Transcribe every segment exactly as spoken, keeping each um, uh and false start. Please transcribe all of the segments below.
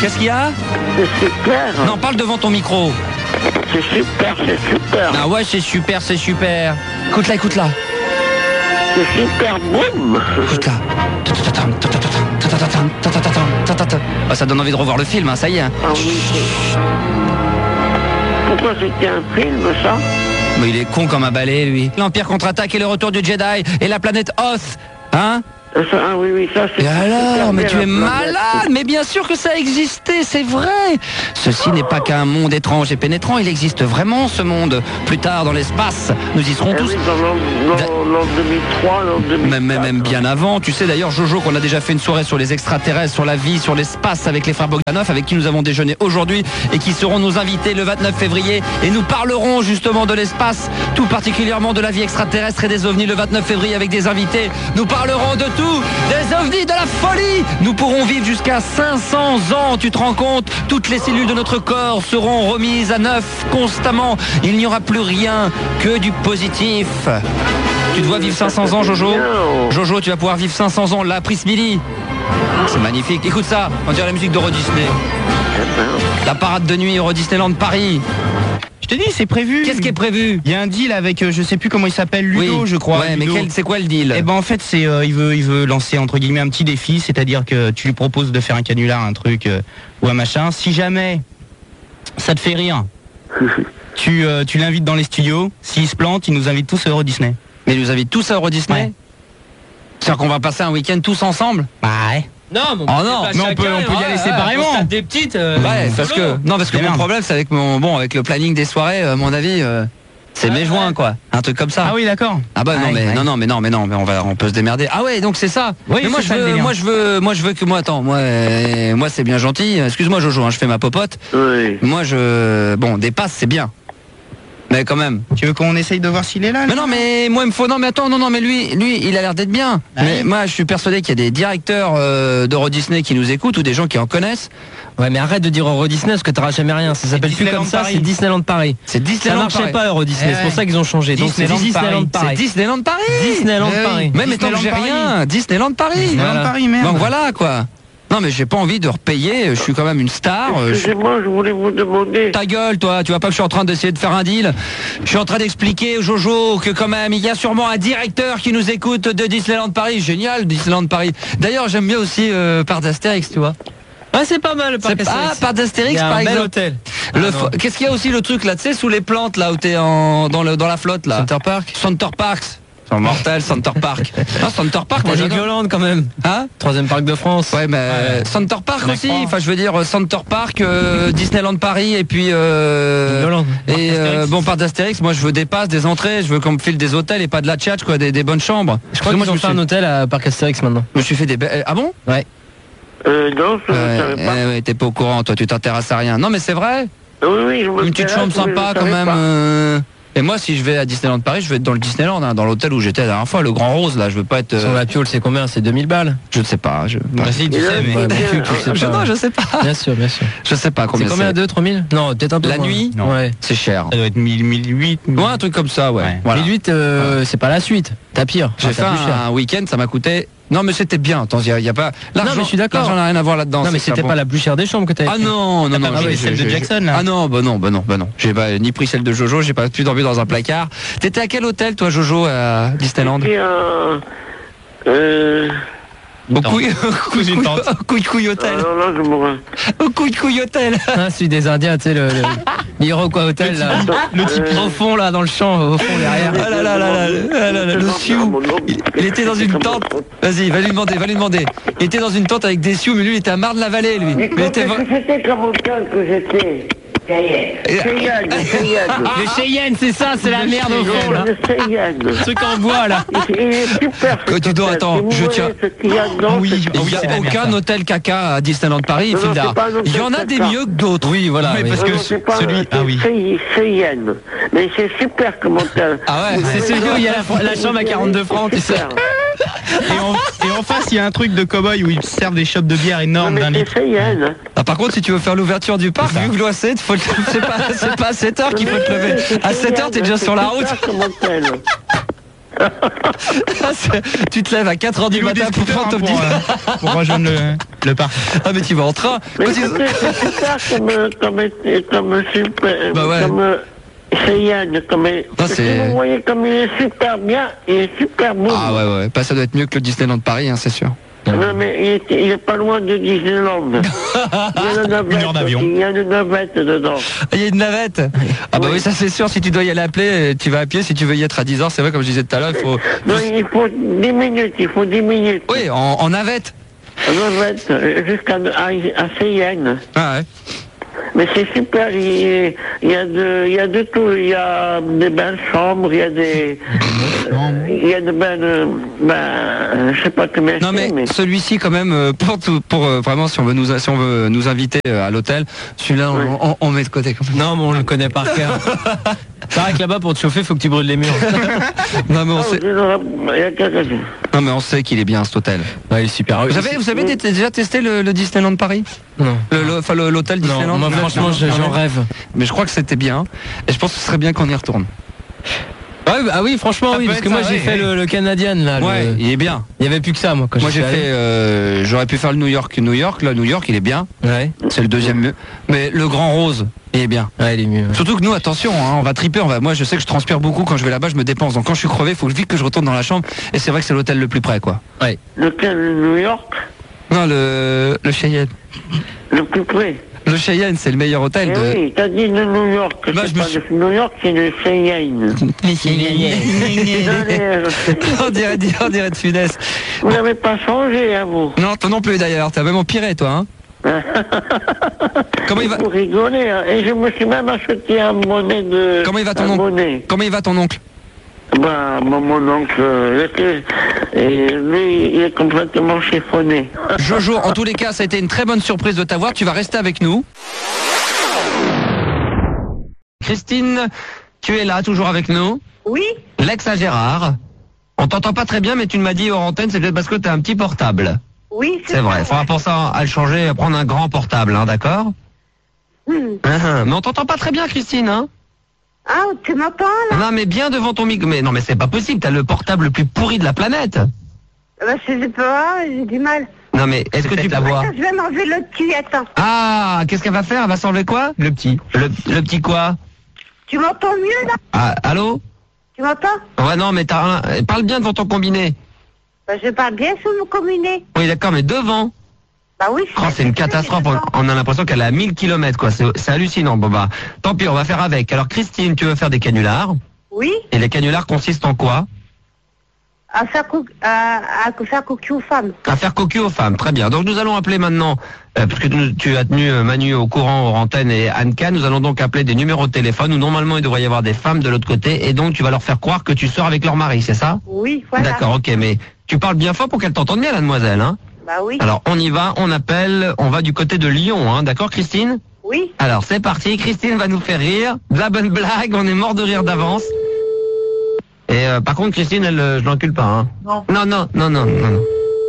Qu'est-ce qu'il y a? C'est super. Non, parle devant ton micro. C'est super, c'est super. Ah ouais, c'est super, c'est super. Écoute là, écoute là. C'est super boum. Écoute là. Ah, ça donne envie de revoir le film, hein, ça y est. Ah oui. Pourquoi c'était un film, ça? Mais il est con comme un balai, lui. L'Empire contre-attaque et le retour du Jedi et la planète Hoth, hein? Ça, ah oui, oui, ça c'est... Et alors, mais tu es malade. malade. Mais bien sûr que ça a existé, c'est vrai. Ceci n'est pas qu'un monde étrange et pénétrant, il existe vraiment ce monde. Plus tard dans l'espace, nous y serons Eh tous. oui, dans l'an- dans l'an deux mille trois, l'an deux mille quatre. Même, même, même bien avant. Tu sais d'ailleurs, Jojo, qu'on a déjà fait une soirée sur les extraterrestres, sur la vie, sur l'espace avec les frères Bogdanov, avec qui nous avons déjeuné aujourd'hui et qui seront nos invités le vingt-neuf février. Et nous parlerons justement de l'espace, tout particulièrement de la vie extraterrestre et des ovnis le vingt-neuf février avec des invités. Nous parlerons de tout. Des ovnis, de la folie. Nous pourrons vivre jusqu'à cinq cents ans, tu te rends compte? Toutes les cellules de notre corps seront remises à neuf constamment. Il n'y aura plus rien que du positif. Tu te vois vivre cinq cents ans, Jojo? Jojo, tu vas pouvoir vivre cinq cents ans, la Prismilly. C'est magnifique. Écoute ça, on dirait la musique d'Euro Disney. La parade de nuit Euro Disneyland Paris. Je te dis, c'est prévu. Qu'est-ce qui est prévu? Il y a un deal avec, euh, je sais plus comment il s'appelle, Ludo, Oui. je crois. Ouais, mais Ludo. quel- c'est quoi le deal? Eh ben en fait, c'est euh, il veut il veut lancer entre guillemets un petit défi, c'est-à-dire que tu lui proposes de faire un canular, un truc euh, ou un machin. Si jamais ça te fait rire, tu euh, tu l'invites dans les studios. S'il se plante, il nous invite tous à Euro Disney. Mais ils nous invitent tous à Euro Disney? Ouais. C'est-à-dire qu'on va passer un week-end tous ensemble? Bah ouais. Non, mais on, Oh peut non, pas mais on chacun, peut- on peut y ouais, aller ouais, séparément. on se tape des petites. euh, Ouais, parce solo. que non, parce que Des mon merdes. problème, c'est avec mon bon, avec le planning des soirées, euh, à mon avis, euh, c'est Ah, mai juin ouais. quoi, un truc comme ça. Ah oui, d'accord. Ah bah non Ouais, mais ouais. non non mais non mais non mais on va on peut se démerder. Ah ouais donc c'est ça. Oui, mais moi c'est je ça, le veux délire. moi je veux moi je veux que moi attends moi euh, moi c'est bien gentil. Excuse-moi Jojo, hein, je fais ma popote. Oui. Moi je bon des passes c'est bien. Mais quand même. Tu veux qu'on essaye de voir s'il est là? Mais non mais moi il me faut non mais attends non non mais lui lui il a l'air d'être bien. Ah mais oui. moi je suis persuadé qu'il y a des directeurs euh, d'Euro Disney qui nous écoutent ou des gens qui en connaissent. Ouais, mais arrête de dire Euro Disney parce que t'auras jamais rien. Ça s'appelle plus Disneyland comme ça, Paris. c'est Disneyland Paris. C'est Ça Disneyland marchait Paris. pas Euro Disney, Eh c'est pour ouais. ça qu'ils ont changé. Donc c'est Disneyland Disneyland Paris. C'est Paris. Disneyland Paris. Disneyland Eh oui. Paris. Même étant que j'ai Disneyland rien, Disneyland Paris. Disneyland Voilà. Paris, merde. Donc voilà quoi. Non mais j'ai pas envie de repayer, je suis quand même une star. euh, je- Excusez-moi, je voulais vous demander... Ta gueule toi, tu vois pas que je suis en train d'essayer de faire un deal. Je suis en train d'expliquer au Jojo que quand même il y a sûrement un directeur qui nous écoute de Disneyland Paris. Génial Disneyland Paris. D'ailleurs j'aime bien aussi euh, Parc d'Astérix tu vois. Ouais, c'est pas mal le parc C'est- Astérix. Ah Parc Il d'Astérix y a par un bel exemple. hôtel. Le Ah, fo- non. Qu'est-ce qu'il y a aussi le truc là, tu sais sous les plantes là où t'es en dans le dans la flotte là. Center Park. Center Parks. C'est mortel Center Park. Non Center Park moi T'as j'adore. Legoland quand même. Hein? Troisième parc de France. Ouais, mais euh, Center Park On a aussi. croit. Enfin, je veux dire euh, Center Park, euh, Disneyland Paris et puis euh, Legoland. et euh, Astérix. bon parc d'Astérix. Moi, je veux des passes, des entrées. Je veux qu'on me file des hôtels et pas de la tchatch, quoi, des, des bonnes chambres. Je crois Parce que qu'ils moi, ont je me fait suis, un hôtel à parc Astérix maintenant. je me suis fait des. be- Ah bon? Euh, non, je ne Ouais, savais pas. ouais, ouais, t'es pas au courant, toi. Tu t'intéresses à rien. Non, mais c'est vrai. Oui, oui, je me Une petite intéresse, chambre mais je sympa ne quand savais même. pas. euh. Et moi, si je vais à Disneyland Paris, je vais être dans le Disneyland, hein, dans l'hôtel où j'étais la dernière fois, le Grand Rose. Là, je veux pas être. Sur euh, la piole, c'est combien? C'est deux mille balles. Je ne sais pas. Je. Bah, si, tu Et là, sais, il mais. faut Ouais, bien- mais tu- tu sais Je, pas. non, je sais pas. Bien sûr, bien sûr. Je sais pas C'est combien combien? deux, trois mille? Non, peut-être un peu La moins. nuit Non. Ouais. C'est cher. Ça doit être mille, mille huit. Ouais, un truc comme ça, ouais. Ouais. Voilà. mille huit, euh, c'est pas la suite. T'as pire. J'ai Enfin, fait t'as plus cher. un week-end, ça m'a coûté. Non, mais c'était bien. Attends, il y, a- y a pas. L'argent, mais je suis d'accord. L'argent n'a rien à voir là-dedans. Non, mais c'est que c'était ça, pas bon. la plus chère des chambres que t'avais Ah pris. non, non, non. pas j'ai- pris celle j'ai- de j'ai- Jackson, là? Ah non, bah non, bah non, bah non. J'ai pas ni pris celle de Jojo. J'ai pas pu dormir dans un placard. T'étais à quel hôtel, toi, Jojo, à Disneyland? C'était un... Euh... Au couille, au couille, Une tente. au couille, couille hôtel. Alors là, je me... Au couille, couille hôtel. Ah, celui des Indiens, tu sais, le, le l'Iroquois Hotel, là. Le type... Au fond, là, dans le champ, au fond, derrière. Ah là là là là là là là, le Sioux. Il, il était dans une tente. Vas-y, va lui demander, va lui demander. Il était dans une tente avec des Sioux, mais lui, il était à Marne-la-Vallée, lui. Mais Mais il était qu'est-ce vra- que c'était comme hôtel que j'étais? Cheyenne, Cheyenne. Les Cheyennes, c'est ça, c'est la merde au fond, là. Le Cheyenne. Le truc en bois, là. Il est super. Que ce tu dois, hôtel. attends, Si vous je voyez tiens. ce qu'il y a dedans, Oui, c'est- ah Il n'y c'est la a merde, aucun ça. hôtel caca à Disneyland Paris, Non, non, Fildar. c'est pas un hôtel Il y en a des caca. mieux que d'autres. Oui, voilà. Mais oui. parce Non, que non, c'est pas celui- un- ah oui. c'est Cheyenne. Mais c'est super comme hôtel. Ah ouais, C'est celui où il y a la, la chambre à quarante-deux francs, tu sais. Super. Et en, et en face, il y a un truc de cow-boy où ils servent des chopes de bière Non, énormes d'un mais litre. c'est Cheyenne. Ah, par contre, si tu veux faire l'ouverture du parc, C'est ça. vu que l'O A C, faut le- c'est pas, c'est pas à sept heures qu'il faut te lever. À sept heures, t'es déjà sur la route. C'est super comme hôtel. Tu te lèves à quatre heures du matin pour prendre ton petit... Pour, euh, pour rejoindre le, le parc. Ah mais tu vas en train. Mais Parce que- écoutez, c'est super comme, euh, comme, euh, comme super, Bah ouais. comme euh, Cheyenne, comme, parce que c'est- vous voyez comme il est super bien, il est super beau. Ah ouais ouais, bah, ça doit être mieux que le Disneyland de Paris, hein, c'est sûr. Non mais il est, il est pas loin de Disneyland. Il y a une navette, Une heure d'avion. il y a une navette dedans. Il y a une navette. Ah bah Oui. oui, ça c'est sûr, si tu dois y aller à pied, tu vas à pied, si tu veux y être à dix heures, c'est vrai, comme je disais tout à l'heure, il faut... Non, il faut dix minutes, il faut dix minutes. Oui, en, en navette. Navette, euh, jusqu'à à, à Cheyenne. Ah ouais. Mais c'est super, il y, a- il y a de, il y a de tout, il y a des belles chambres, il y a des, euh, il y a de belles, euh, ben, je sais pas combien Non c'est, mais mais celui-ci quand même, euh, pour, tout- pour euh, vraiment, si on veut nous, si on veut nous inviter euh, à l'hôtel, celui-là on, Oui. on- on met de côté quand même. Non, mais on le connaît par cœur. C'est vrai que là-bas, pour te chauffer, faut que tu brûles les murs. Non mais on Ah, sait, il y en aura- il y a quelque chose. non mais on sait qu'il est bien cet hôtel. Ouais, il est super. Vous avez, vous avez dé- déjà testé le, le Disneyland de Paris, Non. Le- le- enfin le- l'hôtel Non, Disneyland. moi franchement, je- j'en rêve. Mais je crois que c'était bien, et je pense que ce serait bien qu'on y retourne. Ouais, bah, ah oui, franchement, Ça oui, peut parce être que moi ça, j'ai ouais, fait ouais. le, le Canadien là. le- Ouais, il est bien. Il y avait plus que ça, moi. Quand Moi je j'ai suis fait, allé. euh, j'aurais pu faire le New York, New York. Là, New York, il est bien. Ouais. C'est le deuxième mieux. Mais le Grand Rose, il est bien. Ouais, il est mieux. ouais. Surtout que nous, attention, hein, on va triper. On va. Moi, je sais que je transpire beaucoup quand je vais là-bas, je me dépense. Donc quand je suis crevé, il faut vite que je retourne dans la chambre. Et c'est vrai que c'est l'hôtel le plus près, quoi. Lequel, le New York, Non, le le Cheyenne. le plus près. Le Cheyenne, c'est le meilleur hôtel Eh de. oui, t'as dit le New York, Bah, c'est je me pas suis- le New York, c'est le Cheyenne. Désolé, euh, on dirait, on dirait de Funès. Vous n'avez pas changé, hein, vous. Non, toi non plus d'ailleurs. T'as même empiré, toi. Hein. Comment il va Vous rigolez, hein. Et je me suis même acheté un bonnet de... Comment il va ton un oncle bonnet. Comment il va ton oncle? Bah, mon, mon oncle, euh, il était- et lui, il est complètement chiffonné. Jojo, en tous les cas, ça a été une très bonne surprise de t'avoir. Tu vas rester avec nous. Christine, tu es là, toujours avec nous. Oui, Lex à Gérard. On t'entend pas très bien, mais tu m'as dit hors antenne, c'est peut-être parce que tu as un petit portable. oui, C'est vrai. Il faudra pour ça à le changer, à prendre un grand portable, hein, d'accord? Hmm. Hein, hein. Mais on t'entend pas très bien, Christine, hein? Ah, tu m'entends là? Non, mais bien devant ton micro. Mais non, mais c'est pas possible. T'as le portable le plus pourri de la planète. Bah, je sais pas, j'ai du mal. Non, mais est-ce que tu la vois? Attends, je vais m'enlever le cul, attends. Ah, qu'est-ce qu'elle va faire? Elle va s'enlever quoi? Le petit. Le, le petit quoi? Tu m'entends mieux là? Ah, allô? Tu m'entends? Ouais, non, mais t'as un... Parle bien devant ton combiné. Bah, je parle bien sur mon combiné. Oui, d'accord, mais devant. Bah oui. Oh, c'est une catastrophe. On, on a l'impression qu'elle est à mille kilomètres, quoi. C'est c'est hallucinant. Bon, bah, tant pis, on va faire avec. Alors, Christine, tu veux faire des canulars. Oui, Et les canulars consistent en quoi? à faire, cou... à... à faire cocu aux femmes. À faire cocu aux femmes. Très bien. Donc, nous allons appeler maintenant, euh, parce que tu, tu as tenu euh, Manu au courant, hors antenne et Anka, nous allons donc appeler des numéros de téléphone où normalement il devrait y avoir des femmes de l'autre côté. Et donc, tu vas leur faire croire que tu sors avec leur mari, c'est ça? Oui, voilà. D'accord, ok, mais tu parles bien fort pour qu'elle t'entende bien, la demoiselle, hein? Bah oui. Alors, on y va, on appelle, on va du côté de Lyon, hein, d'accord, Christine? Oui. Alors, c'est parti, Christine va nous faire rire, de la bonne blague, on est mort de rire d'avance. Et euh, par contre, Christine, elle, euh, je l'encule pas, hein? Non. Non, non, non, non, non. non.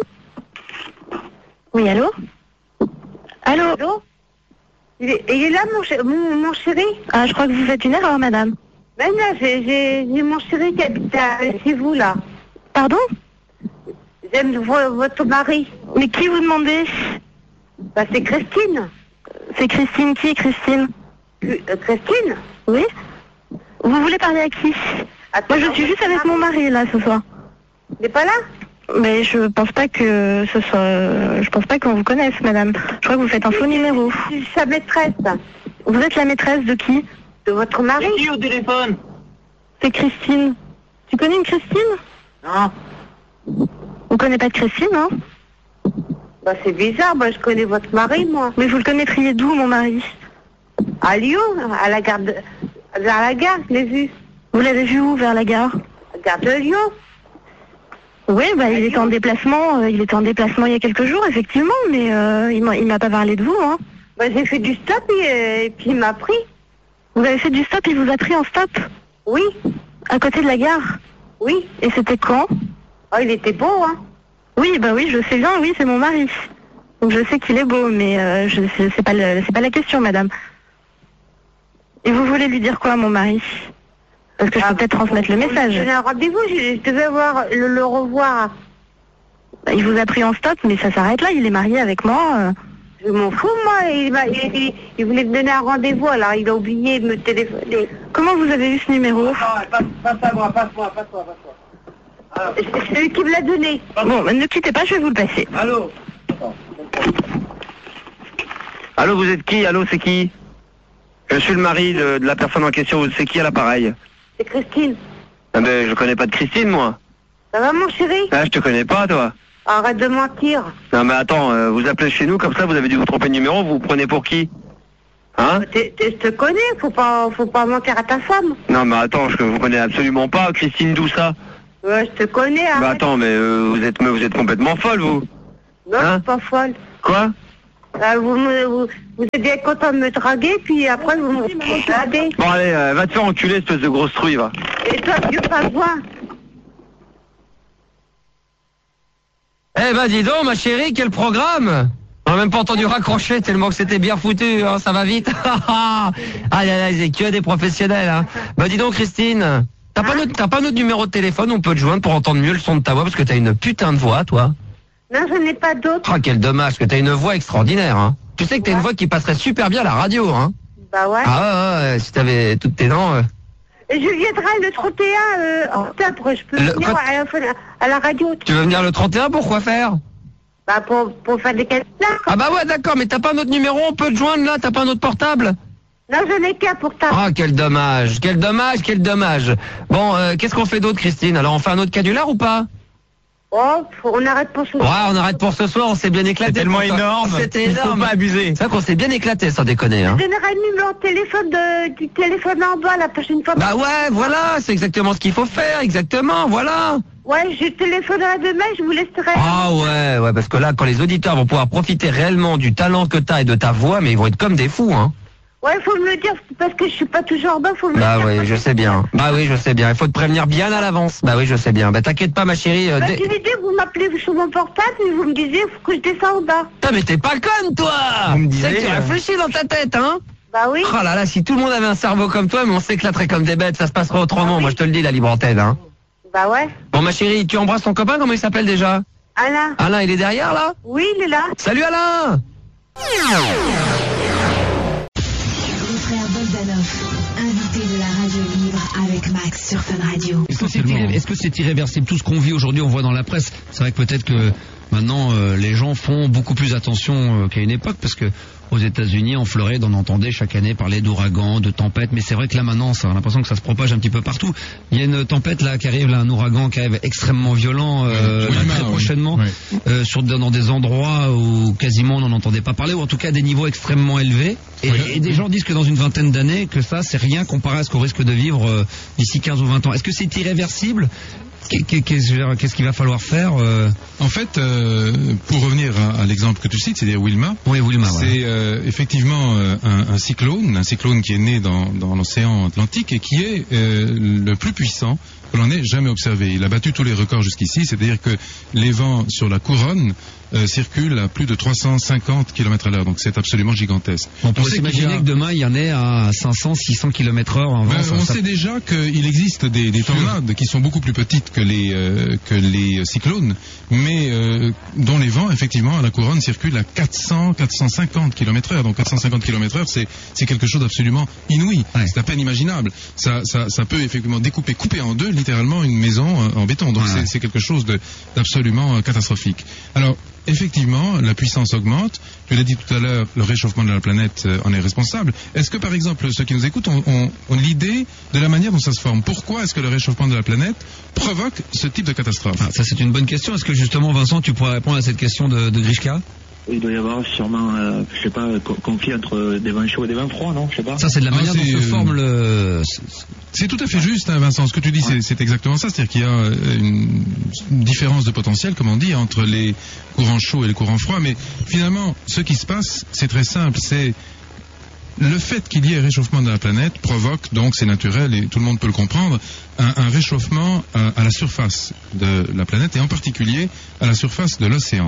Oui, allô? Allô? Allô? Il est, il est là, mon, ch- mon, mon chéri? Ah, je crois que vous faites une erreur, madame. Ben là, j'ai j'ai- j'ai mon chéri qui habite à- chez vous, là. Pardon? J'aime vo- votre mari. Mais qui vous demandez? Bah, c'est Christine. C'est Christine. Qui est Christine? Euh, Christine? Oui? Vous voulez parler à qui? Attends, Moi, je suis juste avec mon mari, là, ce soir. Il n'est pas là? Mais je pense pas que ce soit... Je pense pas qu'on vous connaisse, madame. Je crois que vous faites un faux numéro. Je suis sa maîtresse. Vous êtes la maîtresse de qui? De votre mari? au téléphone? C'est Christine. Tu connais une Christine? Non. Vous connaissez pas de Christine, hein? Bah, c'est bizarre, moi, je connais votre mari, moi. Mais vous le connaîtriez d'où, mon mari? À Lyon, à la gare de... Vers la gare, je l'ai vu. Vous l'avez vu où, vers la gare? À la gare de Lyon. Oui, bah, il était en déplacement, euh, il était en déplacement il y a quelques jours, effectivement, mais euh, il m'a il m'a pas parlé de vous, hein. Bah, j'ai fait du stop et, et puis il m'a pris. Vous avez fait du stop, il vous a pris en stop? Oui, À côté de la gare? oui. Et c'était quand? Oh, il était beau, hein. Oui, bah oui, je sais bien, oui, c'est mon mari. Donc je sais qu'il est beau, mais euh, je c'est c'est pas le- c'est pas la question, madame. Et vous voulez lui dire quoi, mon mari? Parce que je peux peut-être transmettre le message. J'ai un rendez-vous, je, je devais voir, le, le revoir. Bah, il vous a pris en stop, mais ça s'arrête là, il est marié avec moi. euh. Je m'en fous, moi. Il, m'a- il, il- il voulait me donner un rendez-vous, alors il a oublié de me téléphoner. Comment vous avez eu ce numéro? Passe à moi, passe-moi, passe-moi, passe-moi. C'est c'est lui qui me l'a donné. Bon, bah, ne quittez pas, je vais vous le passer. Allô? Allô, vous êtes qui? Allô, c'est qui? Je suis le mari de, de la personne en question, c'est qui à l'appareil? C'est Christine. Ah ben, je connais pas de Christine, moi. Ça va, mon chéri? Ah, je te connais pas, toi. Arrête de mentir. Non, mais attends, euh, vous appelez chez nous, comme ça, vous avez dû vous tromper de numéro, vous vous prenez pour qui? Hein? T'es- t'es- Je te connais, faut pas, faut pas mentir à ta femme. Non, mais attends, je vous connais absolument pas, Christine, d'où ça? Ouais, je te connais, Bah arrête. attends, mais euh, vous êtes vous êtes complètement folle, vous. Non, je hein suis pas folle. Quoi? Euh, vous, me- vous, vous êtes bien content de me draguer, puis après vous me draguez. Bon, allez, euh, va te faire enculer, espèce de grosse truie, va. Et toi, vieux pingouin. Eh ben dis donc, ma chérie, quel programme! On n'a même pas entendu raccrocher tellement que c'était bien foutu, hein, ça va vite. Aïe aïe aïe, c'est que des professionnels. Hein. Bah dis donc, Christine, t'as pas notre t'as pas notre numéro de téléphone, on peut te joindre pour entendre mieux le son de ta voix parce que t'as une putain de voix, toi. Non, je n'ai pas d'autre. Ah quel dommage, parce que t'as une voix extraordinaire. Hein. Tu sais que t'as une voix qui passerait super bien à la radio. Hein. Bah ouais. Ah ouais, ouais, si t'avais toutes tes dents. euh. Et je viendrai le trente et un euh, octobre, je peux Le- venir quand- à, la, à la radio. Tu veux venir le trente et un pour quoi faire? Bah pour, pour faire des calculs. Ah bah ouais, d'accord, mais t'as pas notre numéro, on peut te joindre là, t'as pas notre portable? Non, je n'ai qu'un pour ta. Ah quel dommage, quel dommage, quel dommage. Bon, euh, qu'est-ce qu'on fait d'autre, Christine? Alors on fait un autre canular ou pas? Oh, faut- on arrête pour ce Ouais, on arrête pour ce soir, on s'est bien éclaté. C'est tellement Pourtant, énorme. C'était Il faut énorme. pas abuser. C'est vrai qu'on s'est bien éclaté, sans déconner. Hein. Je donnerai le numéro de téléphone de, du téléphone en bas la prochaine fois. Bah ouais, voilà, c'est exactement ce qu'il faut faire, exactement, voilà. Ouais, je téléphonerai demain, je vous laisserai. Ah ouais, ouais, parce que là, quand les auditeurs vont pouvoir profiter réellement du talent que t'as et de ta voix, mais ils vont être comme des fous, hein. Ouais, faut me le dire, parce que je suis pas toujours bas, faut me Bah le dire. oui, je sais bien. Bah oui, je sais bien. Il faut te prévenir bien à l'avance. Bah oui, je sais bien. Bah t'inquiète pas, ma chérie. euh, Bah, dès- j'ai l'idée, vous m'appelez sur mon portable et vous me disiez, faut que je descende en bas. Putain, mais t'es pas conne, toi. Vous me Tu sais que disiez, tu euh, réfléchis dans ta tête, hein. Bah oui. Oh là là, si tout le monde avait un cerveau comme toi, mais on s'éclaterait comme des bêtes, ça se passerait autrement. Ah oui. Moi, je te le dis, la libre antenne, hein. Bah ouais. Bon, ma chérie, tu embrasses ton copain, comment il s'appelle déjà? Alain. Alain, il est derrière, là? Oui, il est là. Salut, Alain! Les frères Bogdanov, invités de la radio libre avec Max sur Fun Radio. Est-ce que c'est irré- est-ce que c'est irréversible? Tout ce qu'on vit aujourd'hui, on voit dans la presse. C'est vrai que peut-être que maintenant, euh, les gens font beaucoup plus attention euh, qu'à une époque, parce que aux États-Unis, en Floride, on entendait chaque année parler d'ouragans, de tempêtes, mais c'est vrai que là maintenant, ça, on a l'impression que ça se propage un petit peu partout. Il y a une tempête là qui arrive, là, un ouragan qui arrive extrêmement violent euh, Oui, là, oui, très oui. prochainement, Oui. euh, sur dans des endroits où quasiment on n'en entendait pas parler, ou en tout cas à des niveaux extrêmement élevés. Et, Oui. et des gens disent que dans une vingtaine d'années, que ça c'est rien comparé à ce qu'on risque de vivre euh, d'ici quinze ou vingt ans. Est-ce que c'est irréversible? Qu'est- qu'est- Qu'est-ce qu'est-ce qu'il va falloir faire euh... En fait, euh, pour revenir à, à l'exemple que tu cites, c'est-à-dire Wilma, Oui, Wilma, voilà. c'est euh, effectivement euh, un, un cyclone, un cyclone qui est né dans, dans l'océan Atlantique et qui est euh, le plus puissant que l'on ait jamais observé. Il a battu tous les records jusqu'ici, c'est-à-dire que les vents sur la couronne euh, circulent à plus de trois cent cinquante kilomètres à l'heure, donc c'est absolument gigantesque. On pourrait sait qu'il y s'imaginer a- que demain il y en ait à cinq cents, six cents kilomètres heure en vent. Ben, ça- on ça- sait déjà qu'il existe des, des tornades qui sont beaucoup plus petites que les euh, que les cyclones, mais euh, dont les vents effectivement à la couronne circulent à quatre cents, quatre cent cinquante kilomètres heure. Donc quatre cent cinquante kilomètres heure, c'est c'est quelque chose d'absolument inouï. Ouais. C'est à peine imaginable. Ça, ça ça peut effectivement découper, couper en deux littéralement une maison euh, en béton. Donc Ouais. c'est c'est quelque chose de d'absolument euh, catastrophique. Alors effectivement, la puissance augmente. Tu l'as dit tout à l'heure, le réchauffement de la planète euh, en est responsable. Est-ce que, par exemple, ceux qui nous écoutent ont, ont, ont l'idée de la manière dont ça se forme? Pourquoi est-ce que le réchauffement de la planète provoque ce type de catastrophe? Ah, ça c'est une bonne question. Est-ce que justement Vincent, tu pourrais répondre à cette question de, de Grishka? Il doit y avoir sûrement, euh, je sais pas, co- conflit entre des vents chauds et des vents froids, non? Je sais pas. Ça c'est de la Ah, manière dont c'est, se euh, forme le... C'est tout à fait juste, hein, Vincent. Ce que tu dis, c'est- c'est exactement ça. C'est-à-dire qu'il y a euh, une, une différence de potentiel, comme on dit, entre les courants chauds et les courants froids. Mais finalement, ce qui se passe, c'est très simple. C'est le fait qu'il y ait réchauffement de la planète provoque, donc c'est naturel et tout le monde peut le comprendre, un, un réchauffement à, à la surface de la planète et en particulier à la surface de l'océan. Ouais.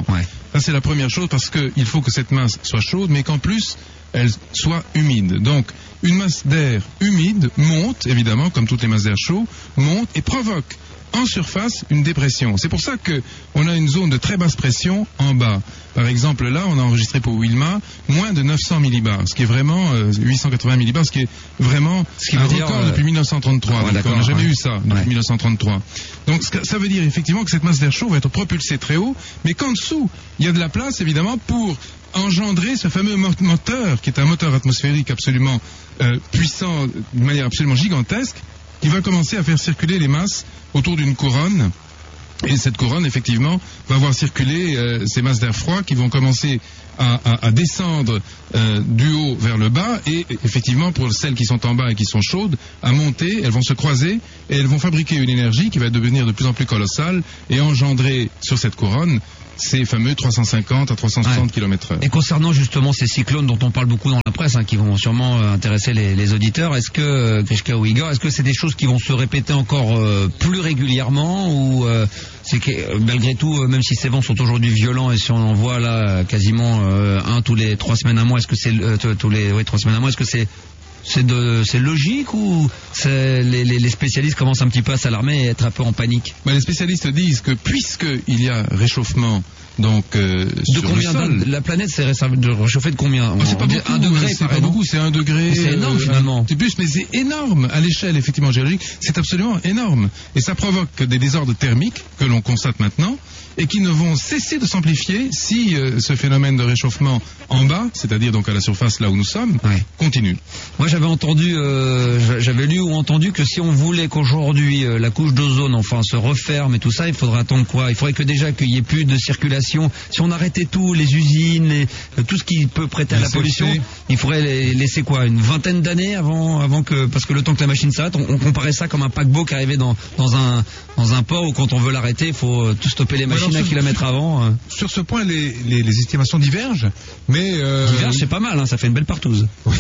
Ça, c'est la première chose, parce qu'il faut que cette masse soit chaude, mais qu'en plus, elle soit humide. Donc, une masse d'air humide monte, évidemment, comme toutes les masses d'air chaud, monte et provoque en surface une dépression. C'est pour ça que on a une zone de très basse pression en bas. Par exemple, là, on a enregistré pour Wilma moins de neuf cents millibars, ce qui est vraiment euh, huit cent quatre-vingts millibars, ce qui est vraiment ce qui un record dire, depuis euh... mille neuf cent trente-trois. Ouais, donc, on n'a jamais ouais. eu ça depuis ouais. mille neuf cent trente-trois. Donc, ça veut dire effectivement que cette masse d'air chaud va être propulsée très haut, mais qu'en dessous, il y a de la place, évidemment, pour engendrer ce fameux moteur, qui est un moteur atmosphérique absolument euh, puissant, de manière absolument gigantesque, qui va commencer à faire circuler les masses autour d'une couronne. Et cette couronne, effectivement, va voir circuler euh, ces masses d'air froid qui vont commencer à, à, à descendre euh, du haut vers le bas, et effectivement, pour celles qui sont en bas et qui sont chaudes, à monter, elles vont se croiser et elles vont fabriquer une énergie qui va devenir de plus en plus colossale et engendrer sur cette couronne ces fameux trois cent cinquante à trois cent soixante ouais. kilomètres heure. Et concernant justement ces cyclones dont on parle beaucoup dans la presse, hein, qui vont sûrement euh, intéresser les, les auditeurs, est-ce que, euh, Grishka ou Igor, est-ce que c'est des choses qui vont se répéter encore euh, plus régulièrement, ou euh, c'est que euh, malgré tout, euh, même si ces vents sont aujourd'hui violents, et si on en voit là quasiment euh, un tous les trois semaines à mois, est-ce que c'est euh, tous les ouais, trois semaines à mois, est-ce que c'est c'est de c'est logique, ou c'est, les, les, les spécialistes commencent un petit peu à s'alarmer et être un peu en panique? Ben, les spécialistes disent que puisqu'il y a réchauffement, donc euh, de sur combien le sol, la planète s'est de réchauffer de combien? ah, c'est pas beaucoup, un degré, c'est pas beaucoup, c'est un degré. C'est énorme euh, finalement. C'est plus, mais c'est énorme à l'échelle effectivement géologique. C'est absolument énorme, et ça provoque des désordres thermiques que l'on constate maintenant, et qui ne vont cesser de s'amplifier si euh, ce phénomène de réchauffement en bas, c'est-à-dire donc à la surface là où nous sommes, ouais. continue. Moi j'avais entendu, euh, j'avais lu ou entendu que si on voulait qu'aujourd'hui euh, la couche d'ozone enfin se referme et tout ça, il faudrait attendre quoi? Il faudrait que déjà qu'il y ait plus de circulation. Si on arrêtait tout, les usines, les, euh, tout ce qui peut prêter à la pollution, il faudrait les, laisser quoi? Une vingtaine d'années avant, avant que, parce que le temps que la machine s'arrête, on, on comparait ça comme un paquebot qui arrivait dans, dans un, dans un port où quand on veut l'arrêter, il faut euh, tout stopper les machines un kilomètre avant. Euh. Sur ce point, les, les, les estimations divergent, mais euh... divergent, c'est pas mal, hein, ça fait une belle partouze. Oui.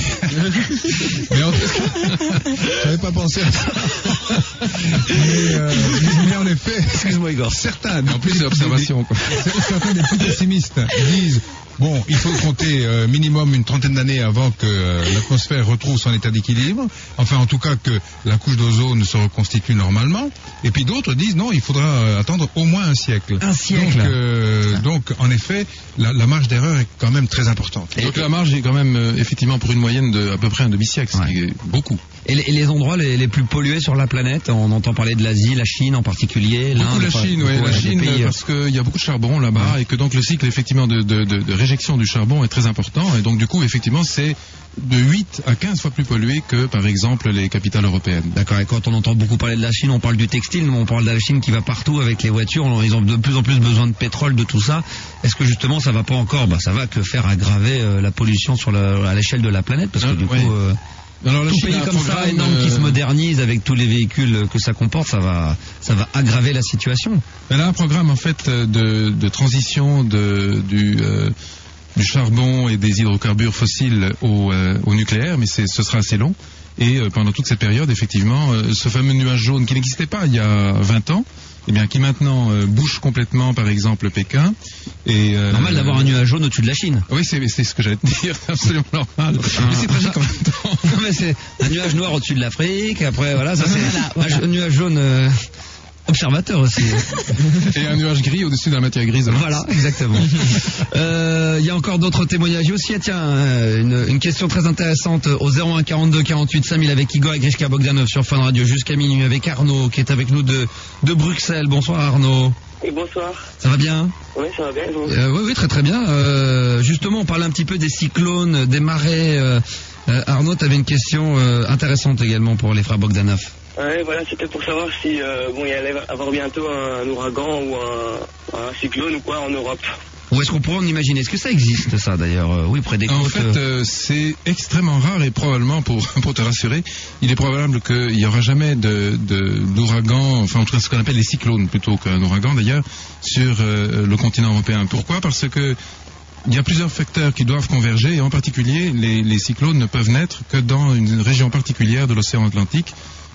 Mais en j'avais pas pensé à ça. mais, euh, mais en effet, excuse-moi Igor, certains, en plus d'observation, quoi. Certains des plus pessimistes disent bon, il faut compter euh, minimum une trentaine d'années avant que euh, l'atmosphère retrouve son état d'équilibre. Enfin, en tout cas, que la couche d'ozone se reconstitue normalement. Et puis d'autres disent non, il faudra euh, attendre au moins un siècle. Un siècle. Donc, euh, donc en effet, la, la marge d'erreur est quand même très importante. Et donc la marge est quand même euh, effectivement pour une moyenne de à peu près un demi-siècle, ouais. Ce qui est beaucoup. Et les, et les endroits les, les plus pollués sur la planète, on entend parler de l'Asie, la Chine en particulier. Beaucoup la Chine, oui, la Chine, pays, parce qu'il y a beaucoup de charbon là-bas, ouais. Et que donc le cycle effectivement de, de, de, de réjection du charbon est très important, et donc du coup effectivement c'est de huit à quinze fois plus pollué que par exemple les capitales européennes. D'accord, et quand on entend beaucoup parler de la Chine, on parle du textile, mais on parle de la Chine qui va partout avec les voitures, ils ont de plus en plus besoin de pétrole, de tout ça. Est-ce que justement ça va pas encore, bah ça va que faire aggraver euh, la pollution sur la, à l'échelle de la planète, parce que ah, du ouais. coup euh, alors, tout pays comme ça énorme euh... qui se modernise avec tous les véhicules que ça comporte, ça va, ça va aggraver la situation. Elle a un programme en fait de, de transition de, du, euh, du charbon et des hydrocarbures fossiles au, euh, au nucléaire, mais c'est, ce sera assez long. Et euh, pendant toute cette période, effectivement, euh, ce fameux nuage jaune qui n'existait pas il y a vingt ans, eh bien, qui maintenant euh, bouche complètement, par exemple, Pékin. Et, euh, normal d'avoir un nuage jaune au-dessus de la Chine. Oui, c'est, c'est ce que j'allais te dire, absolument normal. Un, mais c'est tragique en même temps. Non, mais c'est un nuage noir au-dessus de l'Afrique, après, voilà, ça c'est voilà, voilà. Un nuage jaune euh, observateur aussi. Et un nuage gris au-dessus de la matière grise. Voilà, exactement. Il euh, y a encore d'autres témoignages aussi. Ah, tiens, une, une question très intéressante au zéro un quarante-deux quarante-huit cinq mille avec Igor et Grishka Bogdanov sur Fun Radio jusqu'à minuit avec Arnaud qui est avec nous de, de Bruxelles. Bonsoir Arnaud. Et bonsoir. Ça va bien? Oui, ça va bien. Euh, oui, oui, très très bien. Euh, justement, on parlait un petit peu des cyclones, des marées. Euh, euh, Arnaud, tu avais une question euh, intéressante également pour les frères Bogdanov. Ouais, voilà, c'était pour savoir si euh, bon, il y allait avoir bientôt un, un ouragan ou un, un cyclone ou quoi en Europe. Où est-ce qu'on pourrait en imaginer? Est-ce que ça existe, ça, d'ailleurs? euh, Oui, près des côtes. En fait, euh, c'est extrêmement rare, et probablement, pour, pour te rassurer, il est probable qu'il n'y aura jamais de, de, d'ouragan, enfin, en tout cas, ce qu'on appelle les cyclones, plutôt qu'un ouragan, d'ailleurs, sur euh, le continent européen. Pourquoi? Parce que il y a plusieurs facteurs qui doivent converger, et en particulier, les, les cyclones ne peuvent naître que dans une région particulière de l'océan Atlantique,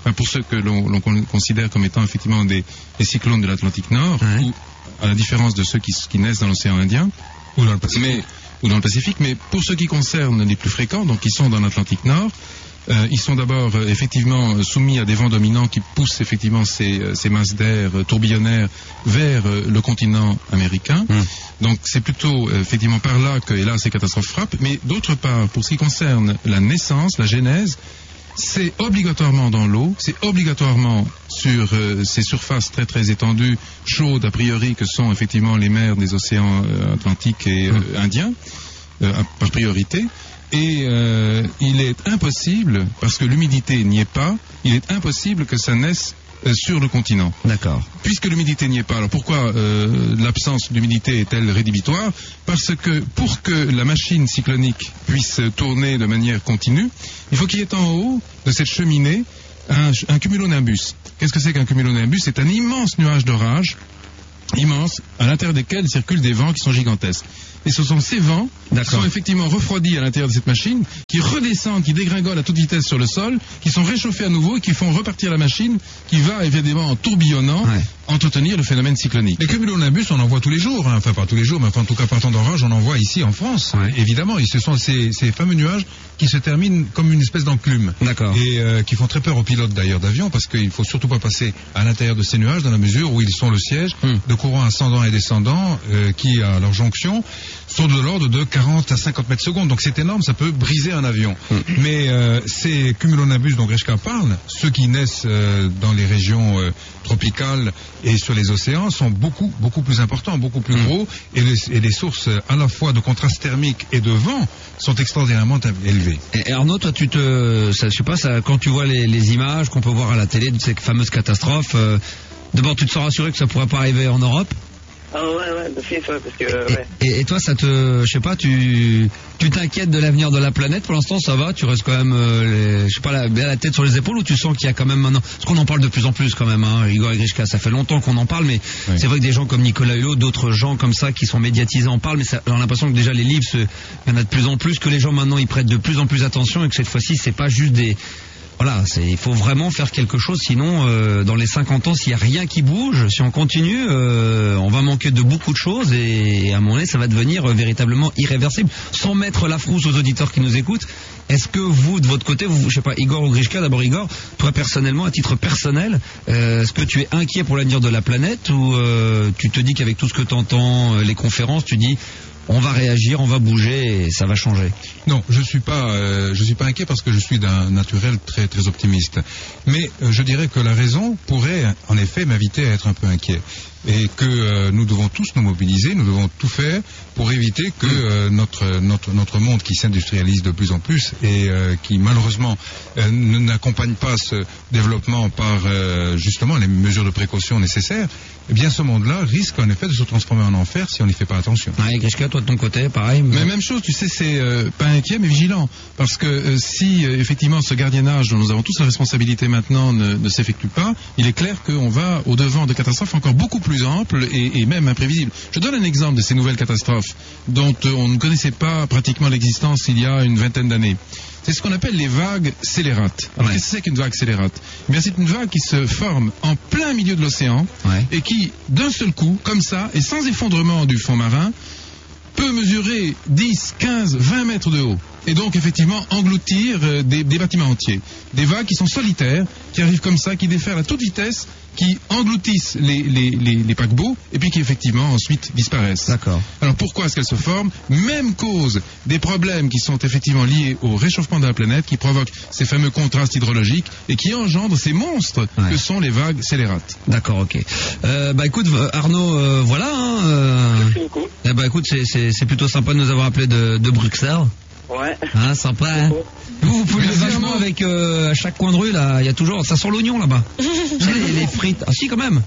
enfin, pour ceux que l'on, l'on considère comme étant effectivement des, des cyclones de l'Atlantique Nord, Ouais. ou à la différence de ceux qui, qui naissent dans l'océan Indien, Ou dans le Pacifique. mais, ou dans le Pacifique, mais pour ceux qui concernent les plus fréquents, donc qui sont dans l'Atlantique Nord, euh, ils sont d'abord euh, effectivement euh, soumis à des vents dominants qui poussent effectivement ces, euh, ces masses d'air euh, tourbillonnaires vers euh, le continent américain. Mm. Donc c'est plutôt euh, effectivement par là que, et là, ces catastrophes frappent. Mais d'autre part, pour ce qui concerne la naissance, la genèse, c'est obligatoirement dans l'eau, c'est obligatoirement sur euh, ces surfaces très très étendues, chaudes a priori, que sont effectivement les mers des océans euh, Atlantiques et euh, Indiens, euh, par priorité. Et euh, il est impossible, parce que l'humidité n'y est pas, il est impossible que ça naisse euh, sur le continent. D'accord. Puisque l'humidité n'y est pas, alors pourquoi euh, l'absence d'humidité est-elle rédhibitoire? Parce que pour que la machine cyclonique puisse tourner de manière continue, il faut qu'il y ait en haut de cette cheminée un, un cumulonimbus. Qu'est-ce que c'est qu'un cumulonimbus? C'est un immense nuage d'orage, immense, à l'intérieur desquels circulent des vents qui sont gigantesques. Et ce sont ces vents qui sont effectivement refroidis à l'intérieur de cette machine, qui redescendent, qui dégringolent à toute vitesse sur le sol, qui sont réchauffés à nouveau et qui font repartir la machine, qui va évidemment en tourbillonnant, Ouais. entretenir le phénomène cyclonique. Les cumulonimbus, on en voit tous les jours, hein. Enfin pas tous les jours, mais enfin, en tout cas par temps d'orage, on en voit ici en France, Ouais. évidemment. Et ce sont ces, ces fameux nuages qui se terminent comme une espèce d'enclume. D'accord. Et euh, qui font très peur aux pilotes d'ailleurs d'avion, parce qu'il faut surtout pas passer à l'intérieur de ces nuages dans la mesure où ils sont le siège Hmm. de courants ascendants et descendants euh, qui, à leur jonction, sont de l'ordre de quarante à cinquante mètres secondes. Donc c'est énorme, ça peut briser un avion. Hmm. Mais euh, ces cumulonimbus dont Grishka parle, ceux qui naissent euh, dans les régions euh, tropicales et sur les océans, sont beaucoup, beaucoup plus importants, beaucoup plus Hmm. gros, et les, et les sources euh, à la fois de contraste thermique et de vent sont extraordinairement élevées. Et Arnaud, toi, tu te, ça, je sais pas, ça, quand tu vois les, les images qu'on peut voir à la télé de ces fameuses catastrophes, euh, d'abord, tu te sens rassuré que ça pourrait pas arriver en Europe. Ah ouais, ouais, d'office, ouais, parce que, euh, ouais. Et, et toi, ça te, je sais pas, tu, tu t'inquiètes de l'avenir de la planète. Pour l'instant, ça va. Tu restes quand même, euh, les, je sais pas, la, bien la tête sur les épaules, ou tu sens qu'il y a quand même maintenant, parce qu'on en parle de plus en plus quand même, hein, Igor et Grishka, ça fait longtemps qu'on en parle, mais Oui. c'est vrai que des gens comme Nicolas Hulot, d'autres gens comme ça qui sont médiatisés en parlent, mais ça, j'ai l'impression que déjà les livres, se- il y en a de plus en plus, que les gens maintenant ils prêtent de plus en plus attention, et que cette fois-ci, c'est pas juste des voilà, c'est, il faut vraiment faire quelque chose, sinon euh, dans les cinquante ans, s'il n'y a rien qui bouge, si on continue, euh, on va manquer de beaucoup de choses, et, et à mon avis, ça va devenir euh, véritablement irréversible. Sans mettre la frousse aux auditeurs qui nous écoutent, est-ce que vous, de votre côté, vous, je sais pas, Igor ou Grishka, d'abord Igor, toi personnellement, à titre personnel, euh, est-ce que tu es inquiet pour l'avenir de la planète, ou euh, tu te dis qu'avec tout ce que tu entends, euh, les conférences, tu dis on va réagir, on va bouger et ça va changer? Non, je suis pas, euh, je suis pas inquiet parce que je suis d'un naturel très très optimiste. Mais euh, je dirais que la raison pourrait en effet m'inviter à être un peu inquiet. Et que euh, nous devons tous nous mobiliser, nous devons tout faire pour éviter que euh, notre, notre, notre monde qui s'industrialise de plus en plus et euh, qui malheureusement euh, ne- n'accompagne pas ce développement par euh, justement les mesures de précaution nécessaires, eh bien ce monde-là risque en effet de se transformer en enfer si on n'y fait pas attention. Ouais, Grishka, toi de ton côté, pareil. Mais même chose, tu sais, c'est euh, pas inquiet mais vigilant. Parce que euh, si euh, effectivement ce gardiennage dont nous avons tous la responsabilité maintenant ne, ne s'effectue pas, il est clair qu'on va au-devant de catastrophes encore beaucoup plus amples et, et même imprévisibles. Je donne un exemple de ces nouvelles catastrophes dont euh, on ne connaissait pas pratiquement l'existence il y a une vingtaine d'années. C'est ce qu'on appelle les vagues scélérates. Alors Ouais. qu'est-ce que c'est qu'une vague scélérate? Eh bien, c'est une vague qui se forme en plein milieu de l'océan Ouais. et qui, d'un seul coup, comme ça, et sans effondrement du fond marin, peut mesurer dix, quinze, vingt mètres de haut. Et donc, effectivement, engloutir euh, des, des bâtiments entiers. Des vagues qui sont solitaires, qui arrivent comme ça, qui déferlent à toute vitesse, qui engloutissent les, les, les, les paquebots, et puis qui, effectivement, ensuite disparaissent. D'accord. Alors, pourquoi est-ce qu'elles se forment? Même cause des problèmes qui sont effectivement liés au réchauffement de la planète, qui provoquent ces fameux contrastes hydrologiques, et qui engendrent ces monstres Ouais. que sont les vagues scélérates. D'accord, ok. Euh, bah écoute, Arnaud, euh, voilà. Hein, euh, Merci beaucoup. eh bah écoute, c'est, c'est, c'est plutôt sympa de nous avoir appelé de, de Bruxelles. Ouais. Hein, sympa. Hein. Vous, vous pouvez le Merci, vachement Arnaud. avec euh, à chaque coin de rue là. Il y a toujours, ça sent l'oignon là-bas. Tu sais, les, les frites. Ah si, quand même.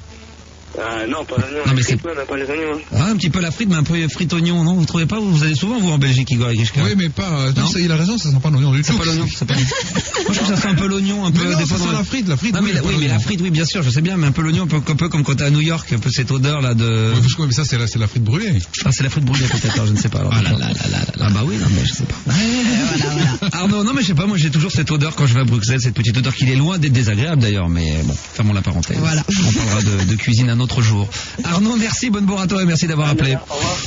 Ah, non, pas l'oignon. Non, mais les c'est- frites, on n'a pas les oignons. hein. Ah, un petit peu la frite, mais un peu frite oignon, non? Vous trouvez pas? Vous allez souvent vous en Belgique, Igor et Grishka? Oui, mais pas. Non. Non, ça, il a raison, ça sent pas l'oignon du C'est tout. pas l'oignon, c'est pas l'oignon. Moi je trouve que ça sent un peu l'oignon, un peu Mais non, des ça fois sent dans la frite, la frite. Non, mais, la, pas oui, mais l'oignon. la frite, oui, bien sûr, je sais bien, mais un peu l'oignon, un peu, un peu comme quand t'es à New York, un peu cette odeur là de. Oui, parce que- mais ça, c'est la, c'est la frite brûlée. Ah, c'est la frite brûlée peut-être, alors, je ne sais pas. Alors, Ah là d'accord. là là là là. Ah bah oui, non, mais je sais pas. Voilà, voilà. Ah, Arnaud, non mais je sais pas, moi j'ai toujours cette odeur quand je vais à Bruxelles, cette petite odeur qui est loin d'être désagréable d'ailleurs, mais bon, fermons la parenthèse. Voilà. On parlera de, de cuisine un autre jour. Arnaud, merci, bonne bourre à toi et merci d'avoir appelé.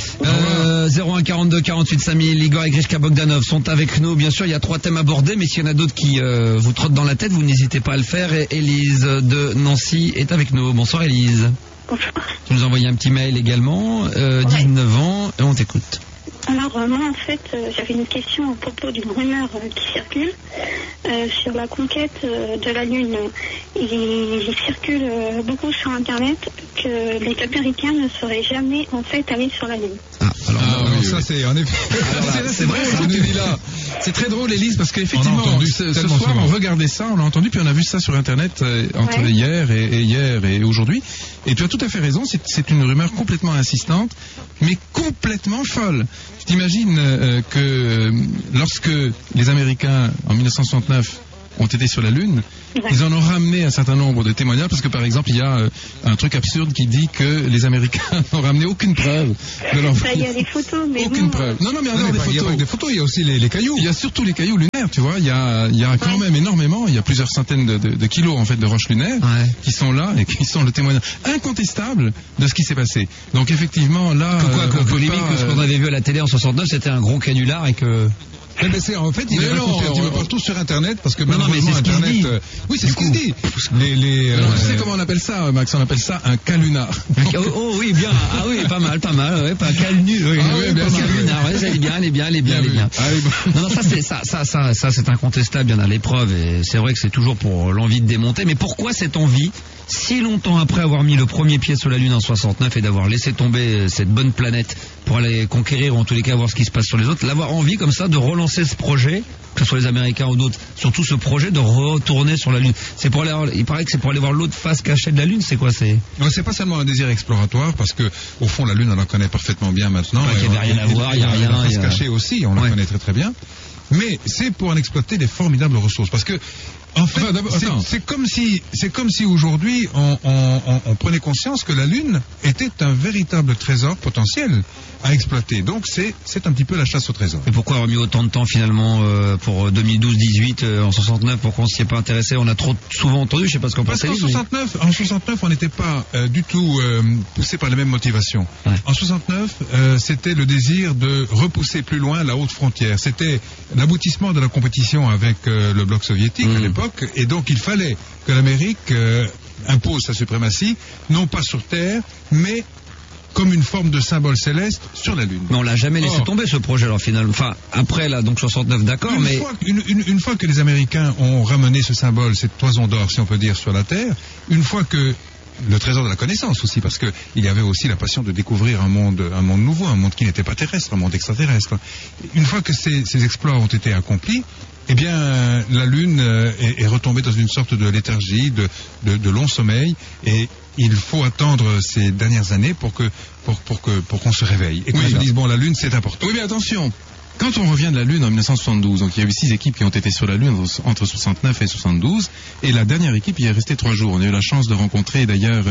Euh, zéro un quarante-deux quarante-huit cinq mille, Igor et Grishka Bogdanov sont avec nous. Bien sûr, il y a trois thèmes abordés, mais s'il y en a d'autres qui euh, vous trottent dans la tête, vous n'hésitez pas à le faire. Et Élise de Nancy est avec nous. Bonsoir Élise. Bonsoir. Tu nous as envoyé un petit mail également, euh, ouais. dix-neuf ans, et on t'écoute. Alors euh, moi en fait euh, j'avais une question à propos d'une rumeur euh, qui circule euh, sur la conquête euh, de la Lune. Il, il circule euh, beaucoup sur internet que les Américains ne seraient jamais en fait allés sur la Lune. Ah, alors, ah, oui, ça oui. c'est en effet. C'est, c'est vrai ce que tu dis là. C'est très drôle Élise parce qu'effectivement ce, ce soir on regardait ça, on l'a entendu puis on a vu ça sur internet euh, entre ouais. hier et, et hier et aujourd'hui. Et tu as tout à fait raison, c'est, c'est une rumeur complètement insistante mais complètement folle. Tu t'imagines euh, que euh, lorsque les Américains, en mille neuf cent soixante-neuf, ont été sur la Lune, ouais. ils en ont ramené un certain nombre de témoignages, parce que par exemple, il y a euh, un truc absurde qui dit que les Américains n'ont ramené aucune preuve de leur... Ça, il y a des photos, mais aucune non. preuve. Non, non, mais non, alors, des photos. Il y a pas que des photos, il y a aussi les, les cailloux. Il y a surtout les cailloux lunaires, tu vois, il y a, il y a quand ouais. même énormément, il y a plusieurs centaines de, de, de kilos, en fait, de roches lunaires, ouais. qui sont là, et qui sont le témoignage incontestable de ce qui s'est passé. Donc, effectivement, là... Que quoi, que polémique, pas, ce qu'on avait vu à la télé en soixante-neuf, c'était un gros canular et que... Mais ben c'est, en fait, il mais est non, un petit peu partout sur Internet parce que non, malheureusement non, mais c'est Internet. Euh, oui, c'est du ce qu'il dit. Les, les, euh, tu sais comment on appelle ça, Max? On appelle ça un calunar. Oh, oh oui, bien. Ah oui, pas mal, pas mal. Ouais, pas un calnu. Oui, ah, oui, bien pas un calunar. Ouais, elle est bien, elle est bien, elle est bien, elle est bien. Allez, bon. Non, non, ça c'est ça, ça, ça, ça c'est incontestable. Il y en a l'épreuve et c'est vrai que c'est toujours pour l'envie de démonter. Mais pourquoi cette envie? Si longtemps après avoir mis le premier pied sur la Lune en soixante-neuf et d'avoir laissé tomber cette bonne planète pour aller conquérir ou en tous les cas voir ce qui se passe sur les autres, l'avoir envie comme ça de relancer ce projet, que ce soit les Américains ou d'autres, surtout ce projet de retourner sur la Lune. C'est pour aller, il paraît que c'est pour aller voir l'autre face cachée de la Lune, c'est quoi c'est non, c'est pas seulement un désir exploratoire parce que au fond la Lune on la connaît parfaitement bien maintenant. Ouais, il n'y avait rien à voir, il n'y a rien. La face y a... cachée aussi, on ouais. la connaît très très bien. Mais c'est pour en exploiter des formidables ressources parce que en fait, enfin, c'est, c'est comme si, c'est comme si aujourd'hui on, on, on, on prenait conscience que la Lune était un véritable trésor potentiel à exploiter. Donc c'est, c'est un petit peu la chasse au trésor. Et pourquoi avoir mis autant de temps finalement euh, pour deux mille douze dix-huit euh, en soixante-neuf? Pourquoi on s'y est pas intéressé? On a trop souvent entendu, je sais pas ce qu'on pensait. Parce qu'en soixante-neuf, mais... en soixante-neuf, on n'était pas euh, du tout euh, poussé par les mêmes motivations. Ouais. En soixante-neuf, euh, c'était le désir de repousser plus loin la haute frontière. C'était l'aboutissement de la compétition avec euh, le bloc soviétique mmh. à l'époque, et donc il fallait que l'Amérique euh, impose sa suprématie, non pas sur Terre, mais comme une forme de symbole céleste sur la Lune. Mais on l'a jamais laissé Or, tomber ce projet alors finalement. Enfin après là donc soixante-neuf d'accord une mais fois, une, une, une fois que les Américains ont ramené ce symbole, cette toison d'or si on peut dire sur la Terre, une fois que le trésor de la connaissance aussi, parce que il y avait aussi la passion de découvrir un monde, un monde nouveau, un monde qui n'était pas terrestre, un monde extraterrestre. Une fois que ces, ces exploits ont été accomplis, eh bien, la Lune est, est retombée dans une sorte de léthargie, de, de, de long sommeil, et il faut attendre ces dernières années pour que, pour, pour que, pour qu'on se réveille. Et qu'on oui, se dise, bon, la Lune, c'est important. Oui, mais attention. Quand on revient de la Lune en mille neuf cent soixante-douze, donc il y a eu six équipes qui ont été sur la Lune entre soixante-neuf et soixante-douze, et la dernière équipe y est restée trois jours. On a eu la chance de rencontrer d'ailleurs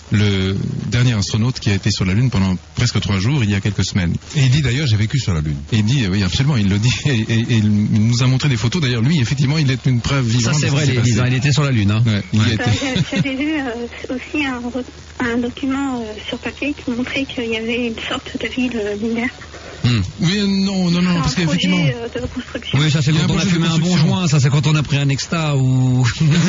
le dernier astronaute qui a été sur la Lune pendant presque trois jours il y a quelques semaines. Et il dit d'ailleurs j'ai vécu sur la Lune. Et il dit oui absolument, il le dit et, et, et il nous a montré des photos. D'ailleurs lui effectivement il est une preuve vivante. Ça c'est vrai, les, il était sur la Lune. Hein. Ouais, il ouais. y était. J'avais vu euh, aussi un, un document euh, sur papier qui montrait qu'il y avait une sorte de ville euh, lunaire. Mmh. Oui, non, non, non, parce qu'effectivement. Euh, oui, ça c'est quand on a fumé un bon joint, ça c'est quand on a pris un exta ou.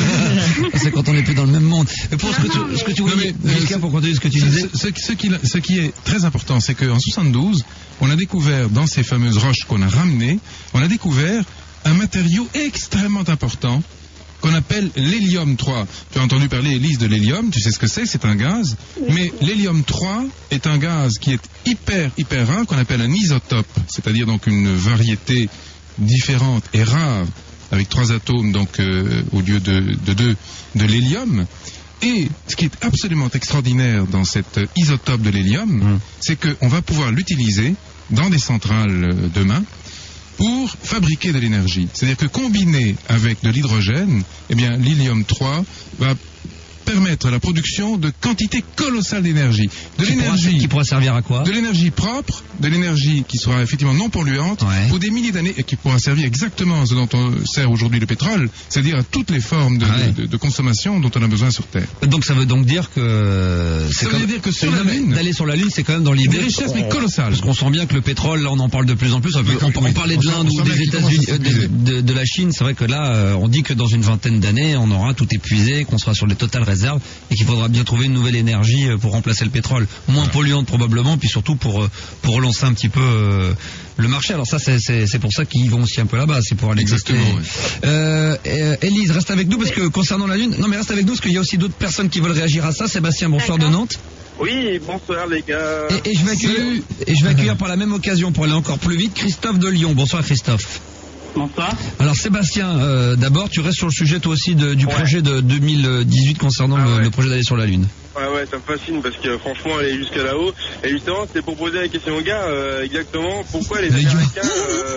C'est quand on n'est plus dans le même monde. Mais pour non, ce que tu, ce que tu voulais dire, pour continuer ce que tu ce, disais. Ce, ce, qui, ce qui est très important, c'est qu'en soixante-douze, on a découvert dans ces fameuses roches qu'on a ramenées, on a découvert un matériau extrêmement important qu'on appelle l'hélium trois. Tu as entendu parler, Élise, de l'hélium, tu sais ce que c'est, c'est un gaz, mais l'hélium trois est un gaz qui est hyper, hyper rare, qu'on appelle un isotope, c'est-à-dire donc une variété différente et rare, avec trois atomes donc euh, au lieu de, de deux, de l'hélium. Et ce qui est absolument extraordinaire dans cet isotope de l'hélium, mmh. c'est qu'on va pouvoir l'utiliser dans des centrales euh, demain, pour fabriquer de l'énergie. C'est-à-dire que combiné avec de l'hydrogène, eh bien, l'hélium trois va permettre la production de quantités colossales d'énergie. De qui l'énergie pourra, qui pourra servir à quoi? De l'énergie propre de l'énergie qui sera effectivement non polluante Ouais. pour des milliers d'années et qui pourra servir exactement à ce dont on sert aujourd'hui le pétrole, c'est-à-dire à toutes les formes de, Ouais. de, de consommation dont on a besoin sur Terre. Donc ça veut donc dire que c'est Ça veut comme- dire que sur c'est la une- Lune, d'aller sur la Lune, c'est quand même dans l'idée. des richesses mais on- colossales. Parce qu'on sent bien que le pétrole, là, on en parle de plus en plus. On, peut- on, on parlait de on sent- l'Inde on ou sent bien des qu'il commence à États-Unis, euh, s'épuiser. de, de- de la Chine. C'est vrai que là, euh, on dit que dans une vingtaine d'années, on aura tout épuisé, qu'on sera sur les totales réserves et qu'il faudra bien trouver une nouvelle énergie euh, pour remplacer le pétrole, moins polluante probablement, puis surtout pour euh, pour relancer un petit peu euh, le marché. Alors ça, c'est c'est c'est pour ça qu'ils vont aussi un peu là-bas, c'est pour aller tester. Exactement, ouais. Euh, euh, Élise, reste avec nous parce que concernant la Lune, non mais reste avec nous parce qu'il y a aussi d'autres personnes qui veulent réagir à ça. Sébastien, bonsoir de Nantes. Oui, bonsoir les gars. Et, et je vais accueillir, et je vais accueillir par la même occasion pour aller encore plus vite Christophe de Lyon. Bonsoir Christophe. Bonsoir. Alors Sébastien, euh, d'abord tu restes sur le sujet toi aussi de- du Ouais. projet de deux mille dix-huit concernant Ah le, ouais. le projet d'aller sur la Lune. Ouais, ouais, ça me fascine parce que franchement, aller jusqu'à là-haut. Et justement, c'était pour poser la question aux gars, euh, exactement, pourquoi les Les gars. Américains,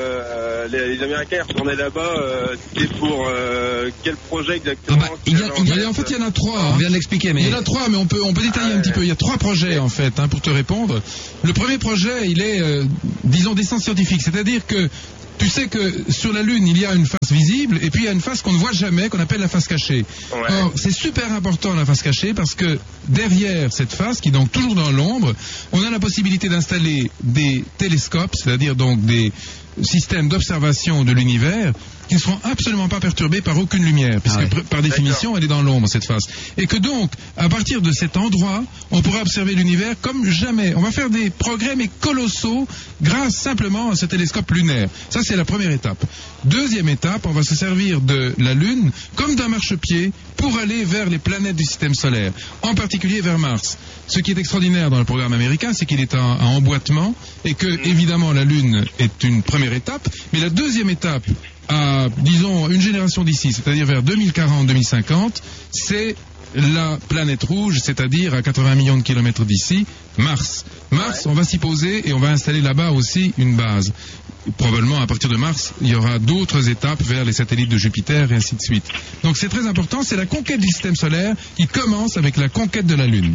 euh, les, les Américains retournaient là-bas, euh, c'était pour euh, quel projet exactement? Ah bah, il y a- Quel il y a- genre Mais en fait, il y en a trois. On hein. vient de l'expliquer, mais Il y en a trois, mais on peut, on peut détailler Ah ouais. un petit peu. Il y a trois projets, en fait, hein, pour te répondre. Le premier projet, il est, euh, disons, d'essence scientifique. C'est-à-dire que tu sais que sur la Lune, il y a une face visible et puis il y a une face qu'on ne voit jamais, qu'on appelle la face cachée. Ouais. Or, c'est super important la face cachée parce que derrière cette face, qui est donc toujours dans l'ombre, on a la possibilité d'installer des télescopes, c'est-à-dire donc des systèmes d'observation de l'univers qui ne seront absolument pas perturbés par aucune lumière, puisque Ah ouais. pr- par définition, elle est dans l'ombre, cette face. Et que donc, à partir de cet endroit, on pourra observer l'univers comme jamais. On va faire des progrès, mais colossaux, grâce simplement à ce télescope lunaire. Ça, c'est la première étape. Deuxième étape, on va se servir de la Lune comme d'un marchepied pour aller vers les planètes du système solaire, en particulier vers Mars. Ce qui est extraordinaire dans le programme américain, c'est qu'il est en, en emboîtement et que, évidemment, la Lune est une première étape, mais la deuxième étape, à, disons, une génération d'ici, c'est-à-dire vers deux mille quarante deux mille cinquante, c'est la planète rouge, c'est-à-dire à quatre-vingts millions de kilomètres d'ici, Mars. Mars, on va s'y poser et on va installer là-bas aussi une base. Probablement, à partir de Mars, il y aura d'autres étapes vers les satellites de Jupiter et ainsi de suite. Donc c'est très important, c'est la conquête du système solaire qui commence avec la conquête de la Lune.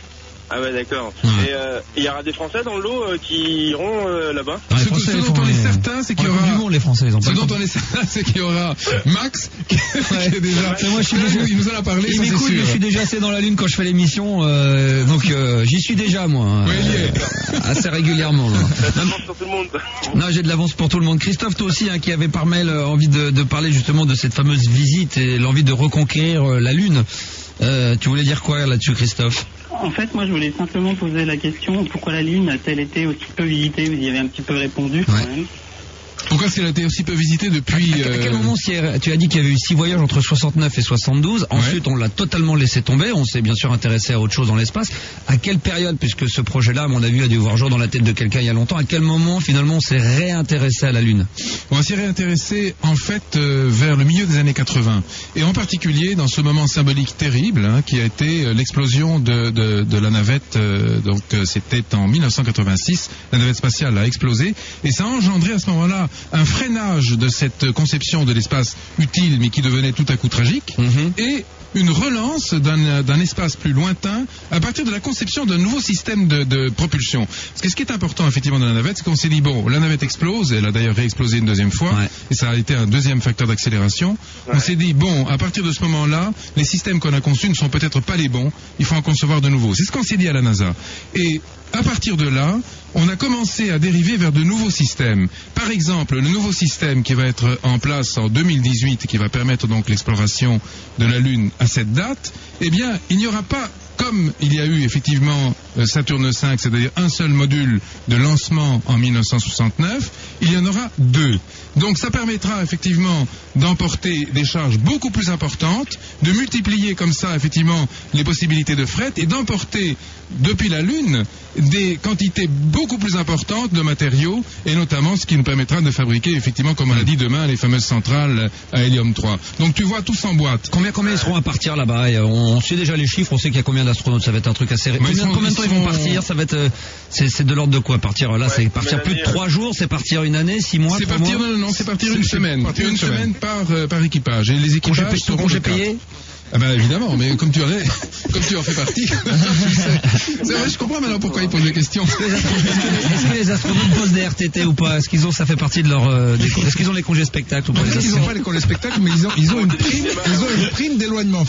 Ah ouais, d'accord. Ouais. Et euh, il y aura des Français dans le lot euh, qui iront euh, là-bas? Ah, les Ce, Français, ce ils dont font on est les- certain, c'est qu'il y Pour la aura... Coupe du Monde, les Français, ils ont Ce pas le dont temps. on est certain, c'est qu'il y aura Max, qui, qui est déjà... Mais moi, je suis il, déjà- nous- il nous en a parlé, Il ça c'est m'écoute, mais sûr. je suis déjà assez dans la Lune quand je fais l'émission, euh, donc euh, j'y suis déjà moi, hein, Oui, il y est. euh, assez régulièrement. là. Ça demande sur tout le monde. Non, j'ai de l'avance pour tout le monde. Christophe, toi aussi, hein, qui avait par mail euh, envie de, de parler justement de cette fameuse visite et l'envie de reconquérir euh, la Lune. Euh, tu voulais dire quoi là-dessus, Christophe? En fait, moi, je voulais simplement poser la question pourquoi la Lune a-t-elle été aussi peu visitée? Vous y avez un petit peu répondu quand Ouais. même. Pourquoi est-ce qu'elle a été aussi peu visitée depuis... À, à quel euh, moment si- tu as dit qu'il y avait eu six voyages entre soixante-neuf et soixante-douze, ensuite on l'a totalement laissé tomber, on s'est bien sûr intéressé à autre chose dans l'espace. À quelle période, puisque ce projet-là, à mon avis, a dû voir jour dans la tête de quelqu'un il y a longtemps, à quel moment finalement on s'est réintéressé à la Lune? On s'y réintéressé en fait euh, vers le milieu des années quatre-vingts et en particulier dans ce moment symbolique terrible hein, qui a été euh, l'explosion de, de, de la navette. euh, donc euh, c'était en mille neuf cent quatre-vingt-six, la navette spatiale a explosé et ça a engendré à ce moment-là un freinage de cette conception de l'espace utile mais qui devenait tout à coup tragique Mhm. et une relance d'un d'un espace plus lointain à partir de la conception d'un nouveau système de, de propulsion. Parce que ce qui est important effectivement dans la navette, c'est qu'on s'est dit, bon, la navette explose, elle a d'ailleurs réexplosé une deuxième fois, Ouais. et ça a été un deuxième facteur d'accélération. On s'est dit, bon, à partir de ce moment-là, les systèmes qu'on a conçus ne sont peut-être pas les bons, il faut en concevoir de nouveaux. C'est ce qu'on s'est dit à la NASA. Et à partir de là, on a commencé à dériver vers de nouveaux systèmes. Par exemple, le nouveau système qui va être en place en deux mille dix-huit et qui va permettre donc l'exploration de la Lune à cette date, eh bien, il n'y aura pas, comme il y a eu effectivement euh, Saturne cinq, c'est-à-dire un seul module de lancement en mille neuf cent soixante-neuf, il y en aura deux. Donc ça permettra effectivement d'emporter des charges beaucoup plus importantes, de multiplier comme ça effectivement les possibilités de fret et d'emporter depuis la Lune des quantités beaucoup plus importantes de matériaux et notamment ce qui nous permettra de fabriquer effectivement, comme on l'a dit demain, les fameuses centrales à hélium trois. Donc tu vois, tout s'emboîte. Combien, combien ils seront à partir là-bas? Et, euh, on, on sait déjà les chiffres, on sait qu'il y a combien d'astronautes, ça va être un truc assez... Mais Combien, ils sont- combien de temps ils ils vont sont- partir? Ça va être... euh, c'est c'est de l'ordre de quoi partir? Là, Ouais, c'est partir combien plus de d'années, trois jours, c'est partir une année, six mois, C'est trois partir, mois? non, non, non, c'est partir C'est- une c'est semaine. partir une une semaine semaine. par, euh, par équipage. Et les Congé, équipages pay- seront congé de quatre. payé? Ah ben évidemment, mais comme tu en es, comme tu en fais partie, tu sais. C'est vrai, je comprends maintenant pourquoi ils posent des questions. Est-ce que les astronautes posent des R T T ou pas? Est-ce qu'ils ont, ça fait partie de leur, euh, des, est-ce qu'ils ont les congés spectacles ou pas? Ils n'ont pas les congés spectacles, mais ils ont, ils ont une prime, ils ont une prime d'éloignement.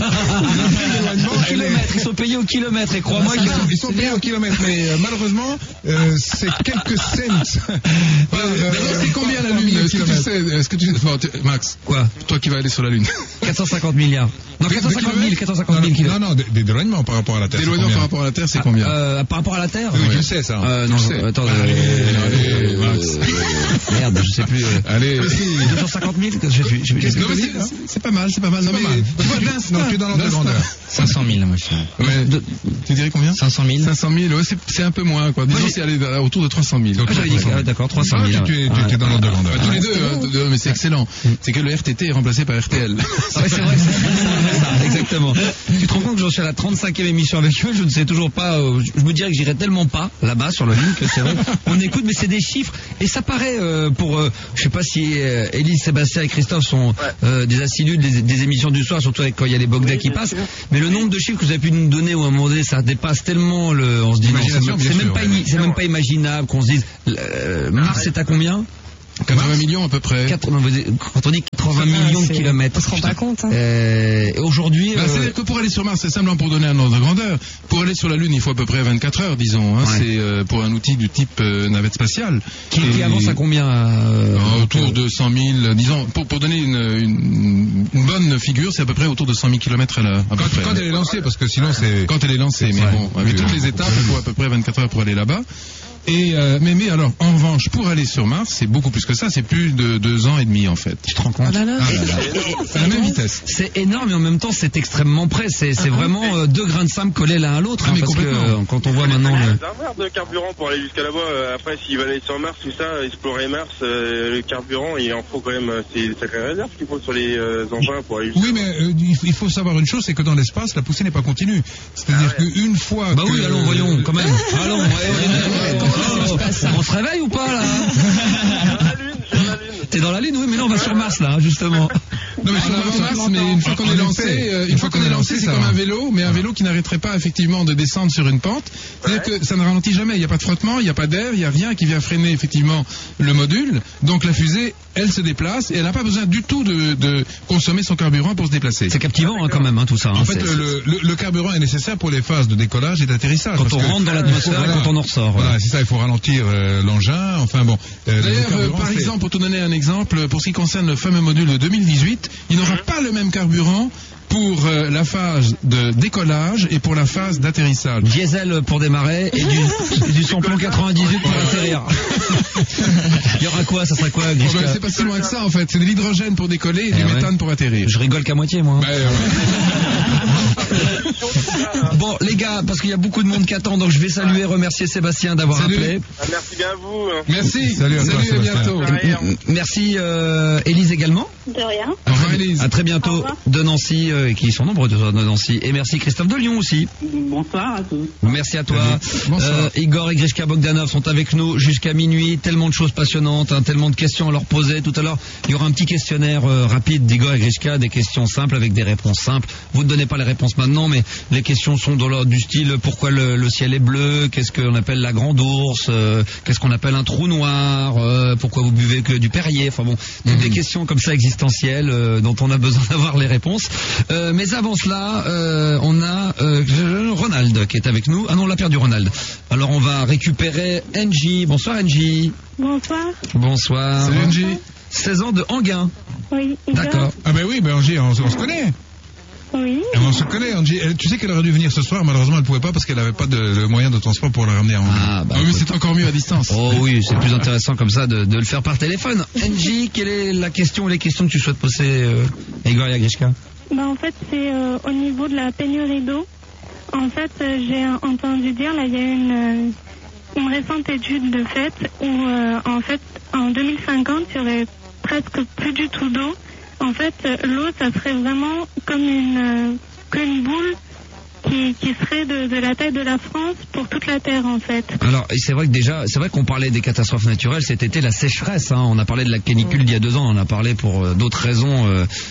Kilomètres, ils sont payés au kilomètre, et crois-moi qu'ils ils sont payés au kilomètre, mais euh, malheureusement, euh, c'est quelques cents. Euh, euh, c'est combien la Lune? Est-ce que tu sais, est-ce que tu sais, bon, tu- Max, quoi? Toi qui vas aller sur la Lune. quatre cent cinquante milliards. Non, quatre cent cinquante mille, quatre cent cinquante mille kilomètres. Non, non, d- d'éloignement par rapport à la Terre. D'éloignement par rapport à la Terre, c'est combien? Euh, par rapport à la Terre? Oui, tu le sais, ça. Euh, Tu non, le sais. attends, Allez, euh, allez, Max. euh, merde, je sais plus. euh, Allez. deux cent cinquante mille, je suis, je suis, Qu'est-ce que c'est, c'est- c'est pas mal, c'est pas mal. Non, pas mais, mal. vois, d'instinct, Non, tu es dans l'ordre de d'instinct. grandeur. cinq cent mille, moi, je suis. Ouais. Tu dirais combien? cinq cent mille. cinq cent mille, ouais, c'est, c'est un peu moins, quoi. Disons, Moi, j'ai- c'est aller autour de trois cent mille. Ah, j'avais dit, ah, d'accord, trois cent Ah, mille. tu, tu, ouais. tu es dans l'ordre de grandeur. Bah, tous les deux, hein, deux, mais c'est excellent. C'est que le R T T est remplacé par R T L. Ah ouais, c'est vrai que c'est ça, exactement. Tu te rends compte que j'en suis à la trente-cinquième émission avec eux, je ne sais toujours pas, euh, je me dirais que j'irai tellement pas là-bas sur la ligne que c'est vrai. On écoute, mais c'est des chiffres, et ça paraît euh, pour, euh, je sais pas si euh, Élise, Sébastien et Christophe sont euh, des assidus des, des émissions du soir, surtout avec quand il y a les Bogda qui passent, mais le nombre de chiffres que vous avez pu nous donner ou à un moment donné, ça dépasse tellement le, on se dit non, c'est, Imagination, c'est bien même sûr, pas, ouais. ini- c'est même pas imaginable qu'on se dise, euh, Mars c'est à combien? quatre-vingts millions à peu près. quatre-vingts, quand on dit quatre-vingts millions de kilomètres. On se rend pas compte. Hein. Euh, aujourd'hui, Bah, euh, c'est-à-dire que pour aller sur Mars, c'est simplement pour donner un ordre de grandeur. Pour aller sur la Lune, il faut à peu près vingt-quatre heures, disons. Hein. Ouais. C'est euh, pour un outil du type euh, navette spatiale. qui, qui Et- avance à combien euh, Euh, autour de cent mille, disons, pour, pour donner une, une, une bonne figure, c'est à peu près autour de cent mille kilomètres à l'heure. à peu Quand, près. quand elle est lancée, parce que sinon c'est... Quand elle est lancée, mais Ouais. bon, avec Oui, toutes oui. les étapes, il faut à peu près vingt-quatre heures pour aller là-bas. Et euh, mais, mais alors, en revanche, pour aller sur Mars, c'est beaucoup plus que ça, c'est plus de deux ans et demi en fait. Tu te rends compte? Oh là là. Ah là là. C'est à la même vitesse. C'est énorme et en même temps c'est extrêmement près. C'est, c'est vraiment euh, deux grains de sable collés l'un à l'autre. Ah, hein, mais parce que complètement. euh, quand on voit maintenant le... réservoir de carburant pour aller jusqu'à là-bas. Euh, Après, s'ils veulent aller sur Mars, tout ça, explorer Mars, euh, le carburant, il en faut quand même, euh, c'est une sacrée réserve qu'il faut sur les euh, engins pour aller jusqu'à Oui, mais euh, il faut- il faut savoir une chose, c'est que dans l'espace, la poussée n'est pas continue. C'est-à-dire qu'une fois Bah que... oui, allons, voyons, quand même. Allons, ouais, ouais, ouais, ouais. On se réveille ou pas là? T'es dans la Lune, oui, mais là on va sur Mars là, justement. Non, mais sur Mars, mais une fois qu'on est lancé, euh, une fois qu'on est lancé, c'est comme un vélo, mais un vélo qui n'arrêterait pas effectivement de descendre sur une pente. C'est-à-dire que ça ne ralentit jamais. Il n'y a pas de frottement, il n'y a pas d'air, il n'y a rien qui vient freiner effectivement le module. Donc la fusée, elle se déplace et elle n'a pas besoin du tout de, de consommer son carburant pour se déplacer. C'est captivant hein, quand même, hein, tout ça. Hein, En fait, c'est- le, le- le carburant est nécessaire pour les phases de décollage et d'atterrissage. Quand parce on que- rentre dans l'atmosphère Voilà. et quand on en ressort. Voilà, ouais. c'est ça, il faut ralentir euh, l'engin. Enfin bon. euh, le D'ailleurs, euh, carburant, par c'est- exemple, pour te donner un exemple, pour ce qui concerne le fameux module de deux mille dix-huit, il n'aura pas le même carburant pour euh, la phase de décollage et pour la phase d'atterrissage. Diesel pour démarrer et du, et du samplon quatre-vingt-dix-huit pour atterrir. Il y aura quoi? Ça sera quoi, Oh, Grishka? ben, c'est pas si loin que ça en fait, c'est de l'hydrogène pour décoller et Eh du ouais. méthane pour atterrir. Je rigole qu'à moitié, moi. hein. Ben, ouais. Bon, les gars, parce qu'il y a beaucoup de monde qui attend, donc je vais saluer, remercier Sébastien d'avoir Salut. appelé. Ah, merci bien à vous. hein. Merci, Salut à toi, à Sébastien. bientôt. M- Merci euh, Élise également. De rien. Au revoir Élise. À très bientôt de Nancy, euh, qui sont nombreux de, de Nancy. Et merci Christophe de Lyon aussi. Bonsoir à tous. Merci à toi. Bonsoir. Euh, Igor et Grishka Bogdanov sont avec nous jusqu'à minuit. Tellement de choses passionnantes, hein, tellement de questions à leur poser. Tout à l'heure, il y aura un petit questionnaire euh, rapide d'Igor et Grishka, des questions simples avec des réponses simples. Vous ne donnez pas les réponses maintenant, mais les questions sont dans l'ordre du style pourquoi le, le ciel est bleu, qu'est-ce qu'on appelle la grande ours, euh, qu'est-ce qu'on appelle un trou noir, euh, pourquoi vous buvez que du Perrier. Enfin bon, toutes des questions comme ça existentielles euh, dont on a besoin d'avoir les réponses. Euh, mais avant cela, euh, on a euh, Ronald qui est avec nous. Ah non, on l'a perdu Ronald. Alors on va récupérer Angie. Bonsoir Angie. Bonsoir. Bonsoir. Salut Angie. seize ans de Anguin. Oui. Igor. D'accord. Ah ben oui, ben Angie, on, on se connaît. Oui. Et on se connaît, Angie. Elle- tu sais qu'elle aurait dû venir ce soir, malheureusement elle pouvait pas parce qu'elle n'avait pas de, de moyen de transport pour la ramener à Angie. Ah bah Ah oui, écoute. c'est encore mieux à distance. Oh oui, c'est plus intéressant comme ça de, de le faire par téléphone. Angie, quelle est la question ou les questions que tu souhaites poser euh, à Igor et à Grishka? Bah, en fait, c'est euh, au niveau de la pénurie d'eau. En fait, euh, j'ai entendu dire, là, il y a une, euh, une récente étude de fait où, euh, en fait, en deux mille cinquante, il y aurait presque plus du tout d'eau. En fait, euh, l'eau, ça serait vraiment comme une, euh, qu'une boule qui, qui serait de, de la taille de la France pour toute la Terre, en fait. Alors, et c'est vrai que déjà, c'est vrai qu'on parlait des catastrophes naturelles, cet été, la sécheresse, hein. On a parlé de la canicule d'il y a deux ans, on a parlé pour euh, d'autres raisons euh,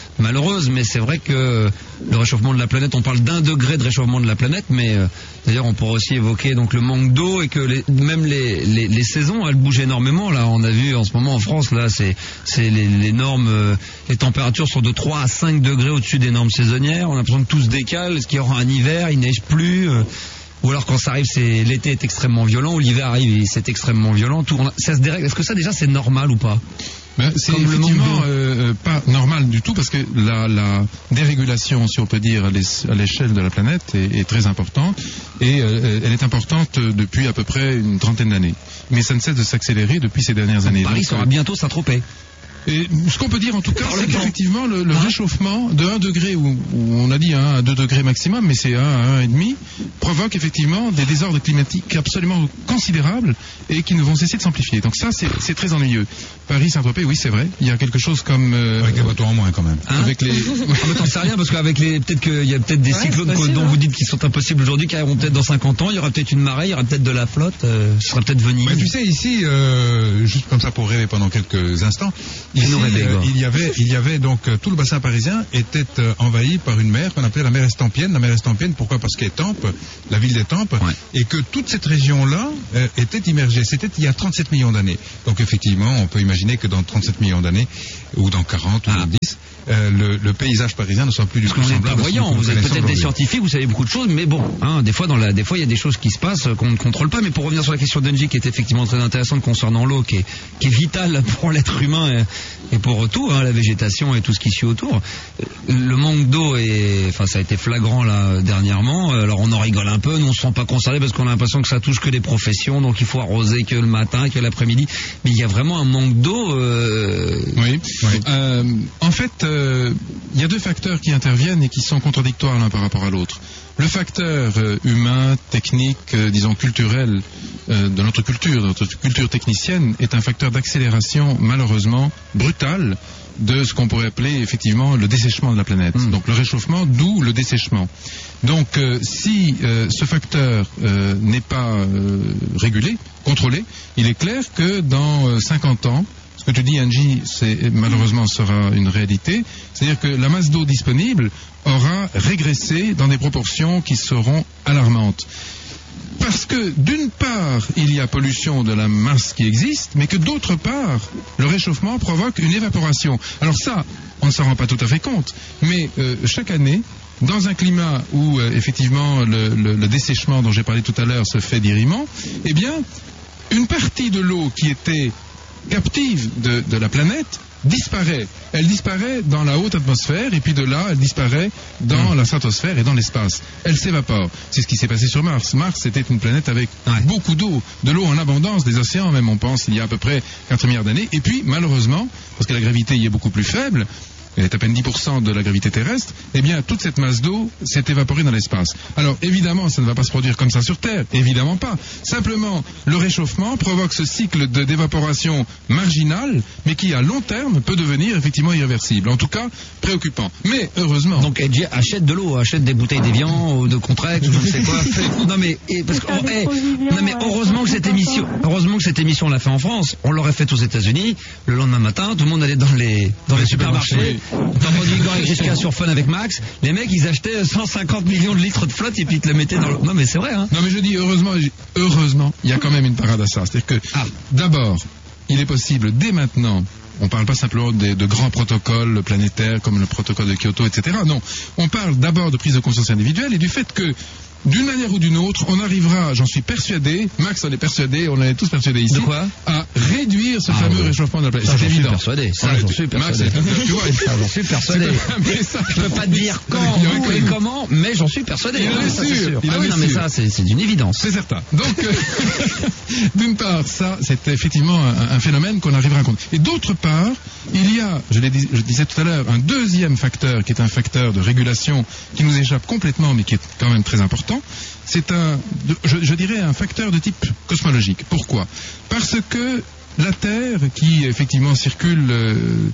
malheureuse, mais c'est vrai que le réchauffement de la planète, on parle d'un degré de réchauffement de la planète, mais euh, d'ailleurs on pourrait aussi évoquer donc le manque d'eau et que les, même les, les, les saisons, elles bougent énormément. Là, on a vu en ce moment en France, là, c'est, c'est les, les normes, euh, les températures sont de trois à cinq degrés au-dessus des normes saisonnières. On a l'impression que tout se décale. Est-ce qu'il y aura un hiver, il neige plus euh, ou alors quand ça arrive, c'est l'été est extrêmement violent, ou l'hiver arrive et c'est extrêmement violent. Tout, on, ça se dérègle. Est-ce que ça déjà c'est normal ou pas? Ben, c'est Comme effectivement euh, pas normal du tout, parce que la, la dérégulation, si on peut dire, à l'échelle de la planète est, est très importante, et euh, elle est importante depuis à peu près une trentaine d'années. Mais ça ne cesse de s'accélérer depuis ces dernières années. Paris Donc, sera euh, bientôt Saint-Tropez. Et ce qu'on peut dire en tout cas, c'est qu'effectivement le, le réchauffement de un degré, où, où on a dit un à deux degrés maximum, mais c'est un à un virgule cinq, provoque effectivement des désordres climatiques absolument considérables et qui ne vont cesser de s'amplifier. Donc ça, c'est, c'est très ennuyeux. Paris, Saint-Tropez, oui, c'est vrai. Il y a quelque chose comme... Euh, avec les bateaux en moins quand même. Hein avec les... Ah, mais t'en sais rien, parce qu'avec les... Peut-être qu'il y a peut-être des Ouais, cyclones possible, dont hein. vous dites qu'ils sont impossibles aujourd'hui, qui arriveront peut-être dans cinquante ans. Il y aura peut-être une marée, il y aura peut-être de la flotte. Euh, ce sera peut-être Venise. Mais tu sais, ici, euh, juste comme ça pour rêver pendant quelques instants, ici, nous rêver, euh, quoi. il y avait, il y avait donc euh, tout le bassin parisien était euh, envahi par une mer qu'on appelait la mer Estampienne. La mer Estampienne, pourquoi? Parce qu'Étampes, la ville d'Étampes, Ouais. et que toute cette région-là euh, était immergée. C'était il y a trente-sept millions d'années. Donc effectivement, on peut imaginer que dans trente-sept millions d'années, ou dans quarante, ou Ah. dans dix, euh, le, le paysage parisien ne soit plus du Parce tout que vous n'êtes pas semblable à ce que voyant, nous vous êtes connaissons peut-être des aujourd'hui. scientifiques, vous savez beaucoup de choses, mais bon, hein, des fois dans la, des fois il y a des choses qui se passent euh, qu'on ne contrôle pas. Mais pour revenir sur la question d'Engie, qui est effectivement très intéressante concernant l'eau, qui est, qui est vitale pour l'être humain et, et pour tout, hein, la végétation et tout ce qui suit autour. Euh, Le manque d'eau est, enfin ça a été flagrant là dernièrement. Alors on en rigole un peu, nous on se sent pas concerné parce qu'on a l'impression que ça touche que les professions, donc il faut arroser que le matin, que l'après-midi. Mais il y a vraiment un manque d'eau. Euh... Oui. Euh, en fait, euh, il y a deux facteurs qui interviennent et qui sont contradictoires l'un par rapport à l'autre. Le facteur euh, humain, technique, euh, disons culturel euh, de notre culture, de notre culture technicienne, est un facteur d'accélération malheureusement brutal de ce qu'on pourrait appeler effectivement le dessèchement de la planète. Mmh. Donc le réchauffement, d'où le dessèchement. Donc euh, si euh, ce facteur euh, n'est pas euh, régulé, contrôlé, il est clair que dans euh, cinquante ans, ce que tu dis, Angie, c'est, malheureusement sera une réalité, c'est-à-dire que la masse d'eau disponible aura régressé dans des proportions qui seront alarmantes. Parce que d'une part, il y a pollution de la masse qui existe, mais que d'autre part, le réchauffement provoque une évaporation. Alors ça, on ne s'en rend pas tout à fait compte, mais euh, chaque année, dans un climat où euh, effectivement le, le, le dessèchement dont j'ai parlé tout à l'heure se fait dirimant, eh bien, une partie de l'eau qui était captive de, de la planète disparaît. Elle disparaît dans la haute atmosphère et puis de là, elle disparaît dans mmh. la stratosphère et dans l'espace. Elle s'évapore. C'est ce qui s'est passé sur Mars. Mars, c'était une planète avec ouais. beaucoup d'eau, de l'eau en abondance, des océans même, on pense, il y a à peu près quatre milliards d'années. Et puis, malheureusement, parce que la gravité y est beaucoup plus faible, elle est à peine dix pour cent de la gravité terrestre, eh bien, toute cette masse d'eau s'est évaporée dans l'espace. Alors, évidemment, ça ne va pas se produire comme ça sur Terre, évidemment pas. Simplement, le réchauffement provoque ce cycle de, d'évaporation marginale, mais qui, à long terme, peut devenir effectivement irréversible. En tout cas, préoccupant. Mais, heureusement... Donc, Edgy achète de l'eau, achète des bouteilles d'Evian, ou de Contrex, ou je ne sais quoi. Non, mais, et, parce que, oh, hey, non, mais heureusement que cette émission, heureusement que cette émission, on l'a fait en France. On l'aurait fait aux États-Unis. Le lendemain matin, tout le monde allait dans les, dans les supermarchés. Dans Rodrigo avec Jessica sur Fun avec Max, les mecs ils achetaient cent cinquante millions de litres de flotte et puis ils te le mettaient dans le... Non mais c'est vrai hein. Non mais je dis heureusement, heureusement, il y a quand même une parade à ça. C'est-à-dire que ah. d'abord, il est possible dès maintenant, on ne parle pas simplement de, de grands protocoles planétaires comme le protocole de Kyoto, et cetera. Non, on parle d'abord de prise de conscience individuelle et du fait que d'une manière ou d'une autre, on arrivera, j'en suis persuadé, Max en est persuadé, on en est tous persuadés ici, de quoi à réduire ce ah fameux ouais. réchauffement de la planète. C'est évident. Suis persuadé. Ça, j'en suis persuadé. Max, tu vois, ça, j'en suis persuadé. Je peux pas te dire quand, où et comment, mais j'en suis persuadé. Il en est ça, sûr. C'est sûr. Il ah oui, non, sûr. mais ça, c'est, c'est d'une évidence. C'est certain. Donc, euh, d'une part, ça, c'est effectivement un, un phénomène qu'on arrivera à compter. Et d'autre part, il y a, je, l'ai dit, je disais tout à l'heure, un deuxième facteur qui est un facteur de régulation qui nous échappe complètement, mais qui est quand même très important. C'est un, je, je dirais, un facteur de type cosmologique. Pourquoi ? Parce que la Terre, qui effectivement circule euh, comme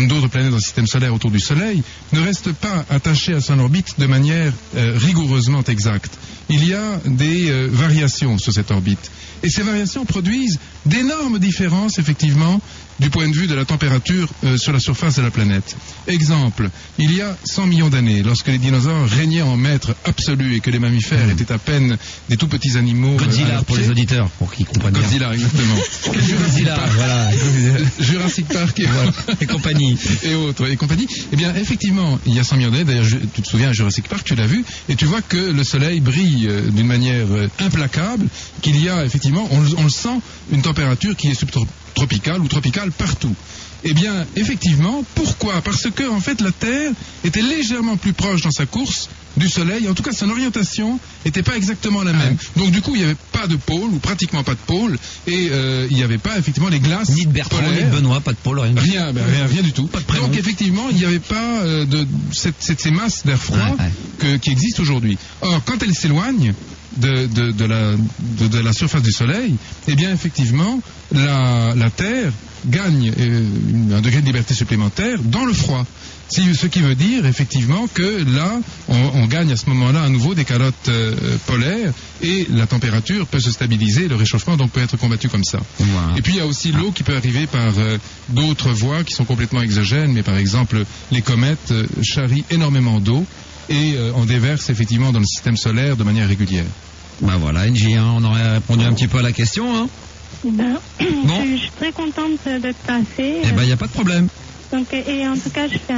comme d'autres planètes dans le système solaire autour du Soleil, ne reste pas attachée à son orbite de manière euh, rigoureusement exacte. Il y a des euh, variations sur cette orbite. Et ces variations produisent d'énormes différences, effectivement, du point de vue de la température euh, sur la surface de la planète. Exemple, il y a cent millions d'années, lorsque les dinosaures régnaient en maîtres absolus et que les mammifères étaient à peine des tout petits animaux... Godzilla euh, pour les auditeurs, pour qu'ils comprennent bien. Godzilla, exactement. Godzilla, voilà. Jurassic Park et, voilà. et compagnie. Et autres, et compagnie. Eh bien, effectivement, il y a cent millions d'années, d'ailleurs, je- tu te souviens à Jurassic Park, tu l'as vu, et tu vois que le Soleil brille euh, d'une manière euh, implacable, qu'il y a effectivement, on, le- on le sent, une température qui est subtropicale ou tropicale partout. Eh bien, effectivement, pourquoi? Parce que, en fait, la Terre était légèrement plus proche dans sa course du Soleil, en tout cas son orientation n'était pas exactement la même. Donc du coup, il n'y avait pas de pôle, ou pratiquement pas de pôle, et euh, il n'y avait pas effectivement les glaces Ni de Bertrand, polaires. ni de Benoît, pas de Paul, rien. Rien, ben, rien, rien du tout. Donc effectivement, il n'y avait pas euh, de cette, cette- ces masses d'air froid Ouais, ouais. que- qui existent aujourd'hui. Or, quand elles s'éloignent de, de, de, la, de, de la surface du Soleil, eh bien effectivement, la, la Terre gagne euh, une- un degré de liberté supplémentaire dans le froid. Si- Ce qui veut dire effectivement que là, on, on gagne à ce moment-là à nouveau des calottes euh, polaires et la température peut se stabiliser, le réchauffement donc peut être combattu comme ça. Voilà. Et puis il y a aussi l'eau qui peut arriver par euh, d'autres voies qui sont complètement exogènes, mais par exemple les comètes euh, charrient énormément d'eau et euh, on déverse effectivement dans le système solaire de manière régulière. Bah voilà, N J, hein, on aurait répondu un petit peu à la question. Hein. Ben, Bon. je, je suis très contente d'être passée. Eh ben, il n'y a pas de problème. Donc, et en tout cas, je fais